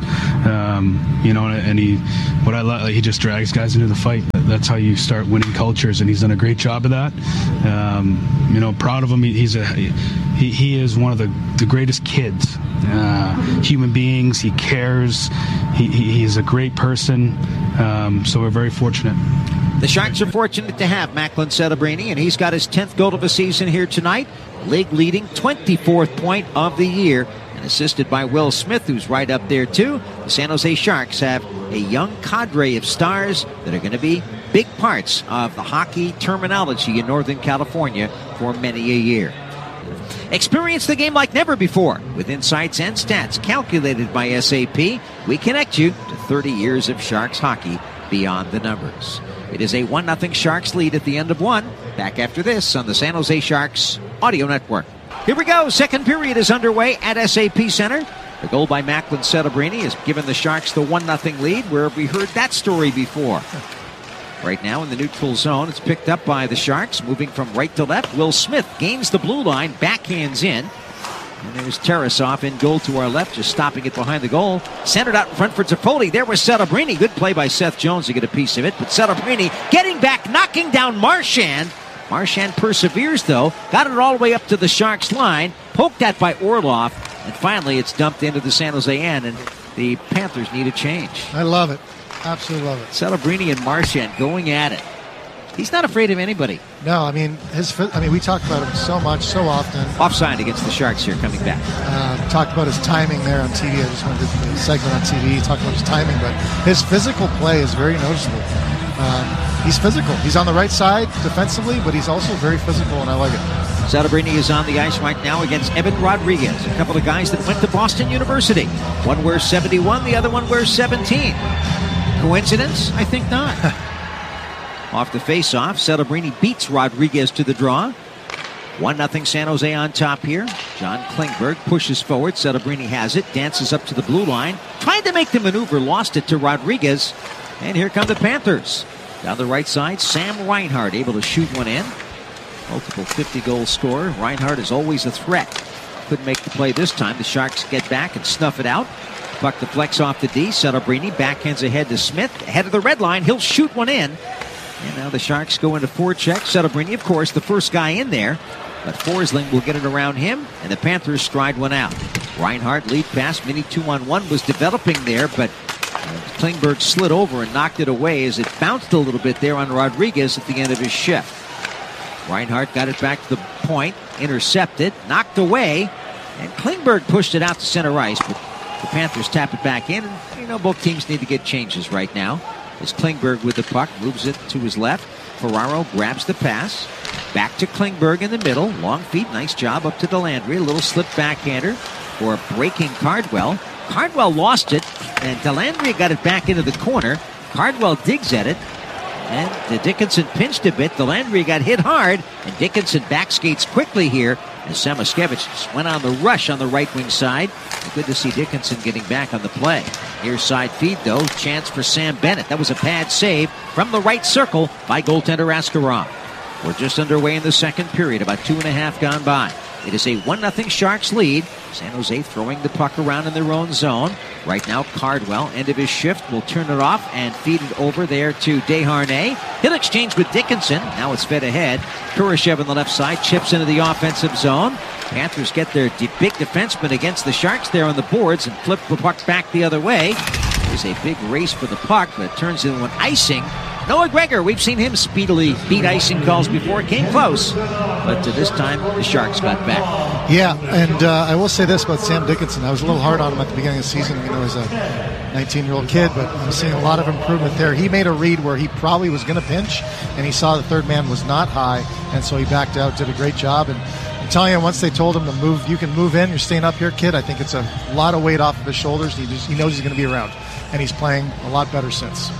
And he just drags guys into the fight. That's how you start winning cultures, and he's done a great job of that. Proud of him. He is one of the greatest kids, human beings. He cares. He is a great person. So we're very fortunate. The Sharks are fortunate to have Macklin Setebrini, and he's got his 10th goal of the season here tonight. League-leading 24th point of the year, and assisted by Will Smith, who's right up there too. The San Jose Sharks have a young cadre of stars that are going to be big parts of the hockey terminology in Northern California for many a year. Experience the game like never before with insights and stats calculated by SAP. We connect you to 30 years of Sharks hockey beyond the numbers. It is a 1-0 Sharks lead at the end of one. Back after this on the San Jose Sharks Audio Network. Here we go. Second period is underway at SAP Center. The goal by Macklin Setebrini has given the Sharks the 1-0 lead, where we heard that story before. Right now in the neutral zone, it's picked up by the Sharks, moving from right to left. Will Smith gains the blue line, backhands in. And there's Tarasov in goal to our left, just stopping it behind the goal. Centered out in front for Toffoli. There was Setebrini. Good play by Seth Jones to get a piece of it. But Setebrini getting back, knocking down Marchand. Marchand perseveres, though. Got it all the way up to the Sharks line. Poked at by Orlov. And finally, it's dumped into the San Jose end. And the Panthers need a change. I love it. Absolutely love it. Setebrini and Marchand going at it. He's not afraid of anybody. No, we talk about him so much, so often. Offside against the Sharks here, coming back. Talked about his timing there on TV. I just wanted to do a segment on TV. Talked about his timing, but his physical play is very noticeable. He's physical. He's on the right side defensively, but he's also very physical, and I like it. Setebrini is on the ice right now against Evan Rodriguez, a couple of guys that went to Boston University. One wears 71, the other one wears 17. Coincidence? I think not. Off the face-off, Setebrini beats Rodriguez to the draw. 1-0 San Jose on top here. John Klingberg pushes forward. Setebrini has it, dances up to the blue line. Tried to make the maneuver, lost it to Rodriguez. And here come the Panthers. Down the right side, Sam Reinhart able to shoot one in. Multiple 50-goal scorer. Reinhart is always a threat. Couldn't make the play this time. The Sharks get back and snuff it out. Puck deflects off the D. Setebrini backhands ahead to Smith. Ahead of the red line. He'll shoot one in. And now the Sharks go into forecheck. Setebrini, of course, the first guy in there. But Forsling will get it around him, and the Panthers stride one out. Reinhart lead pass, mini 2-on-1 was developing there, but Klingberg slid over and knocked it away as it bounced a little bit there on Rodriguez at the end of his shift. Reinhart got it back to the point, intercepted, knocked away, and Klingberg pushed it out to center ice, but the Panthers tap it back in, and both teams need to get changes right now. As Klingberg with the puck, moves it to his left. Ferraro grabs the pass. Back to Klingberg in the middle. Long feet, nice job up to Delandry. A little slip backhander for a breaking Cardwell. Cardwell lost it, and Delandry got it back into the corner. Cardwell digs at it, and Dickinson pinched a bit. Delandry got hit hard, and Dickinson backskates quickly here as Samoskevich went on the rush on the right wing side. Good to see Dickinson getting back on the play. Near side feed, though. Chance for Sam Bennett. That was a bad save from the right circle by goaltender Askarov. We're just underway in the second period, about 2.5 gone by. It is a 1-0 Sharks lead. San Jose throwing the puck around in their own zone. Right now, Cardwell, end of his shift, will turn it off and feed it over there to Desharnais. He'll exchange with Dickinson. Now it's fed ahead. Kurashev on the left side chips into the offensive zone. Panthers get their big defenseman against the Sharks there on the boards and flip the puck back the other way. There's a big race for the puck, but it turns into an icing. Noah Gregor, we've seen him speedily beat icing calls before. It came close, but this time the Sharks got back. Yeah, and I will say this about Sam Dickinson. I was a little hard on him at the beginning of the season, as a 19-year-old kid, but I'm seeing a lot of improvement there. He made a read where he probably was going to pinch, and he saw the third man was not high, and so he backed out, did a great job. And I'm telling you, once they told him to move, you can move in, you're staying up here, kid, I think it's a lot of weight off of his shoulders. He knows he's going to be around, and he's playing a lot better since.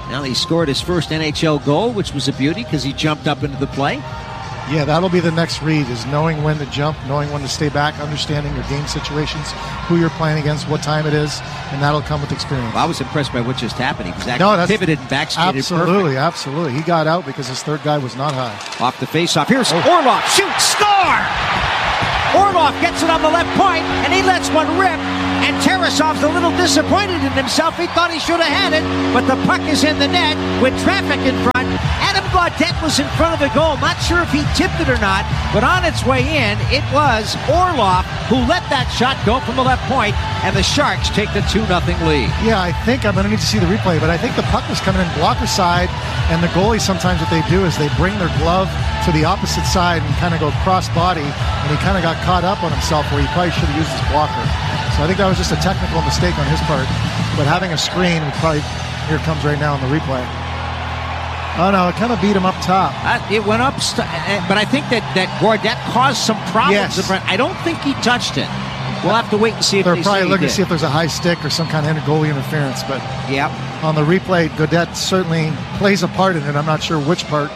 Now he scored his first NHL goal, which was a beauty because he jumped up into the play. Yeah, that'll be the next read, is knowing when to jump, knowing when to stay back, understanding your game situations, who you're playing against, what time it is, and that'll come with experience. Well, I was impressed by what just happened. He was actually pivoted and backskated Absolutely, perfect. absolutely. He got out because his third guy was not high. Off the faceoff. Here's Orlov. Shoots. Score! Orlov gets it on the left point, and he lets one rip. And Tarasov's a little disappointed in himself. He thought he should have had it, but the puck is in the net with traffic in front. Adam Gaudette was in front of the goal. Not sure if he tipped it or not, but on its way in, it was Orlov who let that shot go from the left point, and the Sharks take the 2-0 lead. Yeah, I think I'm going to need to see the replay, but I think the puck was coming in blocker side, and the goalie sometimes what they do is they bring their glove to the opposite side and kind of go cross body, and he kind of got caught up on himself where he probably should have used his blocker. So I think that was just a technical mistake on his part, but having a screen would probably, here it comes right now in the replay. Oh no, it kind of beat him up top. It went up, but I think that Gaudette caused some problems. Yes. I don't think he touched it. We'll have to wait and see if They're they probably say looking he to see if there's a high stick or some kind of goalie interference, but yep. On the replay, Gaudette certainly plays a part in it. I'm not sure which part.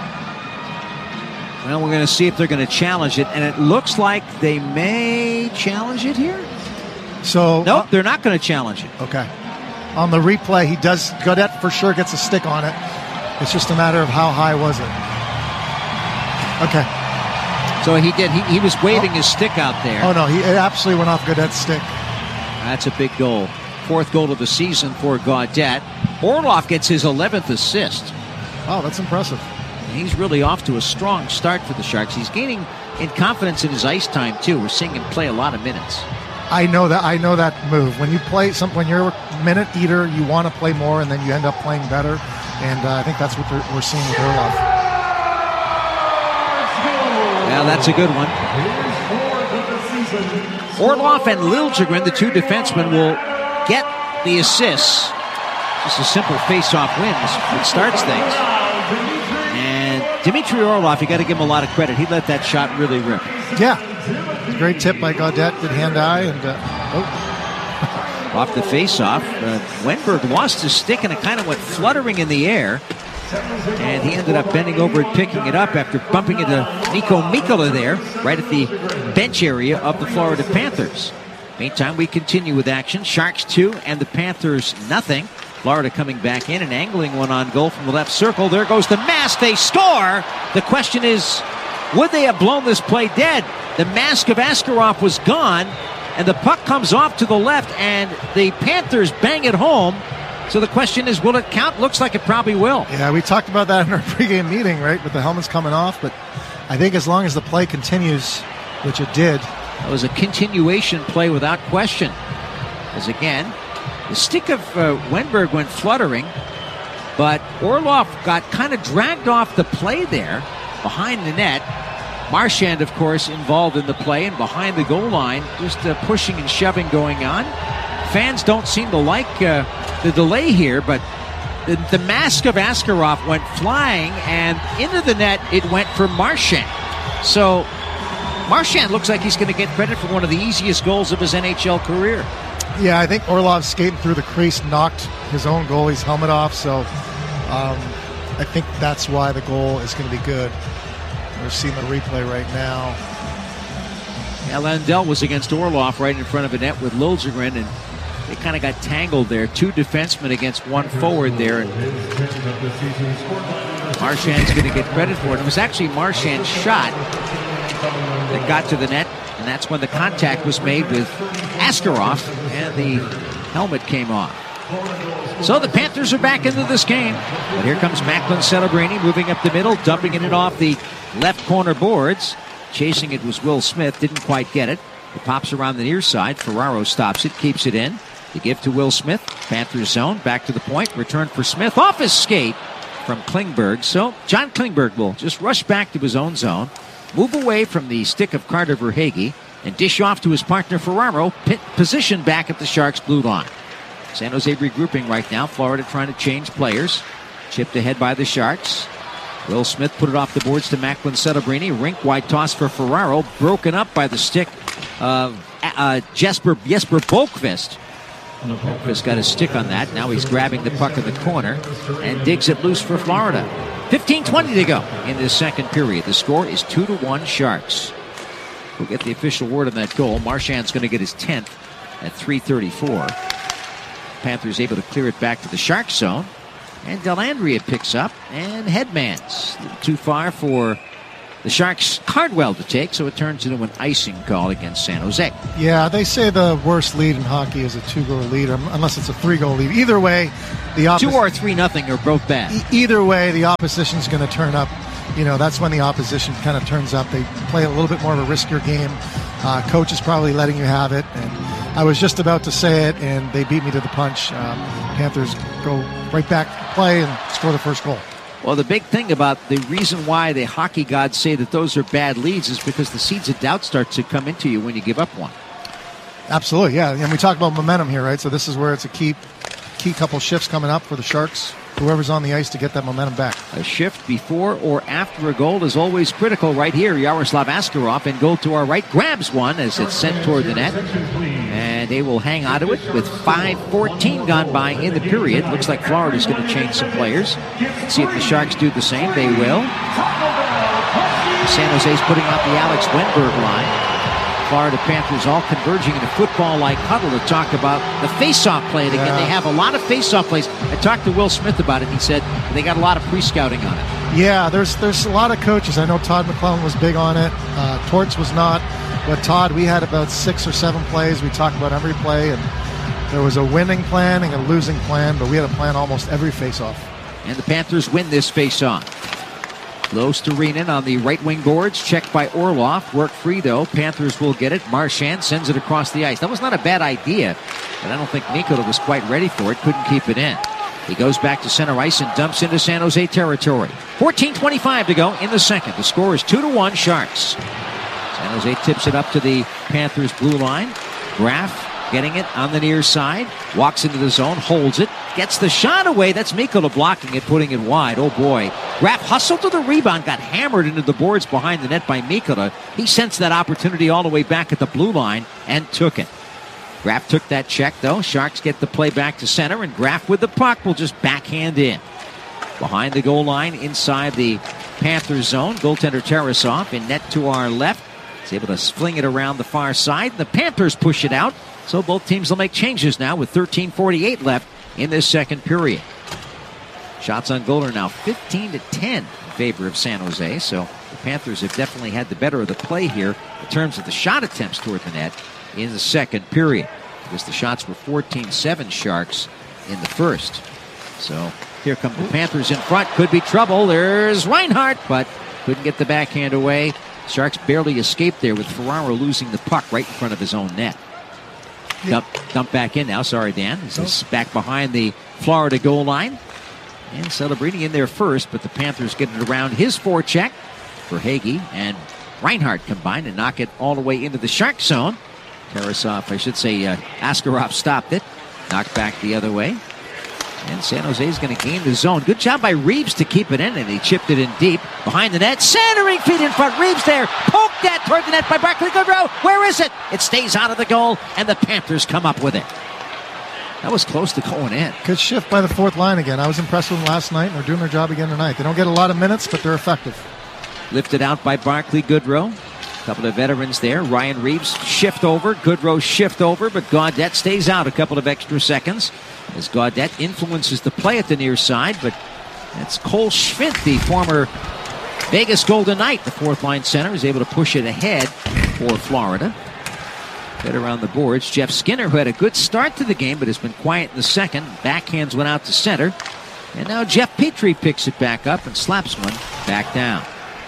Well, we're going to see if they're going to challenge it, and it looks like they may challenge it here. So nope, they're not going to challenge it. Okay. On the replay, Gaudette for sure gets a stick on it. It's just a matter of how high was it. Okay. So he did. He was waving his stick out there. Oh no, it absolutely went off Gaudette's stick. That's a big goal. 4th goal of the season for Gaudette. Orlov gets his 11th assist. Oh, that's impressive. He's really off to a strong start for the Sharks. He's gaining in confidence in his ice time too. We're seeing him play a lot of minutes. I know that move. When you play when you're a minute eater, you want to play more, and then you end up playing better. And I think that's what we're seeing with Orlov. Well, that's a good one. Orlov and Liljegren, the two defensemen, will get the assists. Just a simple face-off win that starts things. And Dmitry Orlov, you got to give him a lot of credit. He let that shot really rip. Yeah. Great tip by Gaudette. Good hand-eye. And, off the face-off, Wenberg lost his stick, and it kind of went fluttering in the air. And he ended up bending over and picking it up after bumping into Nico Mikkola there, right at the bench area of the Florida Panthers. Meantime, we continue with action. Sharks 2 and the Panthers nothing. Florida coming back in and angling one on goal from the left circle. There goes the mask. They score. The question is, would they have blown this play dead? The mask of Askarov was gone, and the puck comes off to the left, and the Panthers bang it home. So the question is, will it count? Looks like it probably will. Yeah, we talked about that in our pregame meeting, right, with the helmets coming off. But I think as long as the play continues, which it did. It was a continuation play without question. As again, the stick of Wenberg went fluttering, but Orlov got kind of dragged off the play there behind the net. Marchand, of course, involved in the play and behind the goal line, just pushing and shoving going on. Fans don't seem to like the delay here, but the mask of Askarov went flying, and into the net it went for Marchand. So Marchand looks like he's going to get credit for one of the easiest goals of his NHL career. Yeah, I think Orlov skating through the crease knocked his own goalie's helmet off, so I think that's why the goal is going to be good. We're seeing the replay right now. Yeah, Lundell was against Orlov right in front of the net with Liljegren, and they kind of got tangled there. Two defensemen against one forward there. And Marchand's going to get credit for it. It was actually Marchand's shot that got to the net, and that's when the contact was made with Askarov, and the helmet came off. So the Panthers are back into this game. But here comes Macklin Celebrini moving up the middle, dumping it off the left corner boards. Chasing it was Will Smith, didn't quite get it. It pops around the near side. Ferraro stops it, keeps it in. The give to Will Smith. Panthers zone, back to the point. Return for Smith. Off his skate from Klingberg. So John Klingberg will just rush back to his own zone, move away from the stick of Carter Verhaeghe, and dish off to his partner Ferraro, positioned back at the Sharks' blue line. San Jose regrouping right now. Florida trying to change players. Chipped ahead by the Sharks. Will Smith put it off the boards to Macklin Celebrini. Rink-wide toss for Ferraro. Broken up by the stick of Jesper Boqvist. Chris got his stick on that. Now he's grabbing the puck in the corner and digs it loose for Florida. 15:20 to go in this second period. The score is 2-1 Sharks. We'll get the official word on that goal. Marchand's going to get his 10th at 3:34. Panthers able to clear it back to the Sharks zone. And Dellandrea picks up, and Headman's a little too far for the Sharks' Cardwell to take, so it turns into an icing call against San Jose. Yeah, they say the worst lead in hockey is a 2-goal lead, unless it's a 3-goal lead. Either way, the 2 or 3-0 are both bad. Either way, the opposition's going to turn up. You know, that's when the opposition kind of turns up. They play a little bit more of a riskier game. Coach is probably letting you have it. And I was just about to say it, and they beat me to the punch. Panthers go right back to play and score the first goal. Well, the big thing about the reason why the hockey gods say that those are bad leads is because the seeds of doubt start to come into you when you give up one. Absolutely, yeah. And we talk about momentum here, right? So this is where it's a key couple shifts coming up for the Sharks. Whoever's on the ice to get that momentum back. A shift before or after a goal is always critical. Right here, Yaroslav Askarov in goal to our right grabs one as it's sent toward the net. And they will hang on to it with 5:14 gone by in the period. Looks like Florida's going to change some players. See if the Sharks do the same. They will. San Jose's putting out the Alex Wenberg line. Florida Panthers all converging in a football-like huddle to talk about the face-off play. And again, they have a lot of face-off plays. I talked to Will Smith about it. He said they got a lot of pre-scouting on it. Yeah, there's a lot of coaches. I know Todd McClellan was big on it. Torts was not. But Todd, we had about 6 or 7 plays. We talked about every play, and there was a winning plan and a losing plan, but we had a plan almost every face-off. And the Panthers win this face-off. Low Storinin on the right wing boards, checked by Orlov. Work free though. Panthers will get it. Marchand sends it across the ice. That was not a bad idea, but I don't think Mikkola was quite ready for it. Couldn't keep it in. He goes back to center ice and dumps into San Jose territory. 14:25 to go in the second. The score is 2-1 Sharks. San Jose tips it up to the Panthers blue line. Graf getting it on the near side. Walks into the zone, holds it. Gets the shot away. That's Mikkola blocking it, putting it wide. Oh boy. Graf hustled to the rebound, got hammered into the boards behind the net by Mikkola. He sensed that opportunity all the way back at the blue line and took it. Graf took that check though. Sharks get the play back to center, and Graf with the puck will just backhand in. Behind the goal line, inside the Panthers zone, goaltender Tarasov in net to our left. He's able to fling it around the far side. The Panthers push it out, so both teams will make changes now with 13:48 left in this second period. Shots on goal are now 15-10 in favor of San Jose, so the Panthers have definitely had the better of the play here in terms of the shot attempts toward the net in the second period, because the shots were 14-7 Sharks in the first. So here come the Panthers in front. Could be trouble. There's Reinhart, but couldn't get the backhand away. Sharks barely escaped there with Ferraro losing the puck right in front of his own net. Dump back in now. Sorry, Dan. This is back behind the Florida goal line. And Celebrini in there first, but the Panthers get it around his forecheck for Hagee and Reinhart combined and knock it all the way into the Shark zone. Tarasov, I should say, Askarov stopped it. Knocked back the other way. And San Jose is going to gain the zone. Good job by Reeves to keep it in, and he chipped it in deep. Behind the net, centering feet in front. Reeves there. Poked that toward the net by Barclay Goodrow. Where is it? It stays out of the goal, and the Panthers come up with it. That was close to going in. Good shift by the fourth line again. I was impressed with them last night, and they're doing their job again tonight. They don't get a lot of minutes, but they're effective. Lifted out by Barclay Goodrow. A couple of veterans there. Ryan Reeves shift over. Goodrow shift over, but Gaudette stays out a couple of extra seconds as Gaudette influences the play at the near side, but that's Cole Schmidt, the former Vegas Golden Knight. The fourth line center is able to push it ahead for Florida. Get around the boards. Jeff Skinner, who had a good start to the game but has been quiet in the second. Backhands went out to center. And now Jeff Petrie picks it back up and slaps one back down.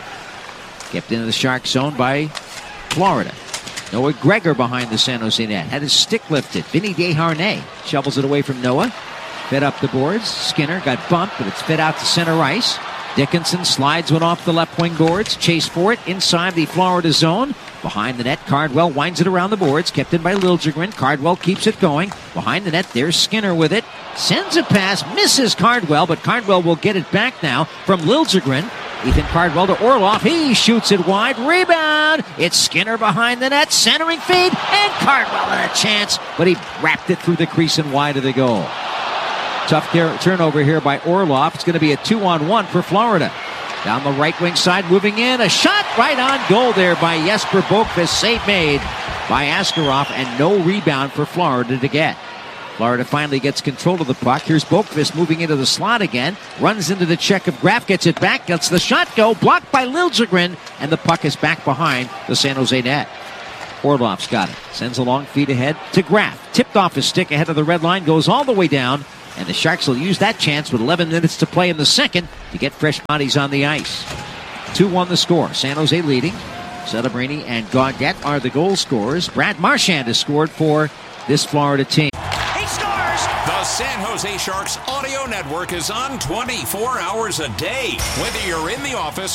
Kept into the Shark zone by Florida. Noah Gregor behind the San Jose net. Had his stick lifted. Vinny Desharnais shovels it away from Noah. Fed up the boards. Skinner got bumped, but it's fed out to center ice. Dickinson slides one off the left wing boards. Chase for it inside the Florida zone. Behind the net, Cardwell winds it around the boards. Kept in by Liljegren. Cardwell keeps it going. Behind the net, there's Skinner with it. Sends a pass, misses Cardwell, but Cardwell will get it back now from Liljegren. Ethan Cardwell to Orloff. He shoots it wide. Rebound. It's Skinner behind the net. Centering feed. And Cardwell had a chance, but he wrapped it through the crease and wide of the goal. Tough turnover here by Orloff. It's going to be a 2-on-1 for Florida. Down the right wing side, moving in. A shot right on goal there by Jesper Boqvist. Save made by Askarov, and no rebound for Florida to get. Florida finally gets control of the puck. Here's Boqvist moving into the slot again. Runs into the check of Graf, gets it back, lets the shot go. Blocked by Liljegren, and the puck is back behind the San Jose net. Orlov's got it. Sends a long feed ahead to Graf. Tipped off his stick ahead of the red line. Goes all the way down. And the Sharks will use that chance with 11 minutes to play in the second to get fresh bodies on the ice. 2-1 the score. San Jose leading. Celebrini and Gaudette are the goal scorers. Brad Marchand has scored for this Florida team. He scores! The San Jose Sharks Audio Network is on 24 hours a day. Whether you're in the office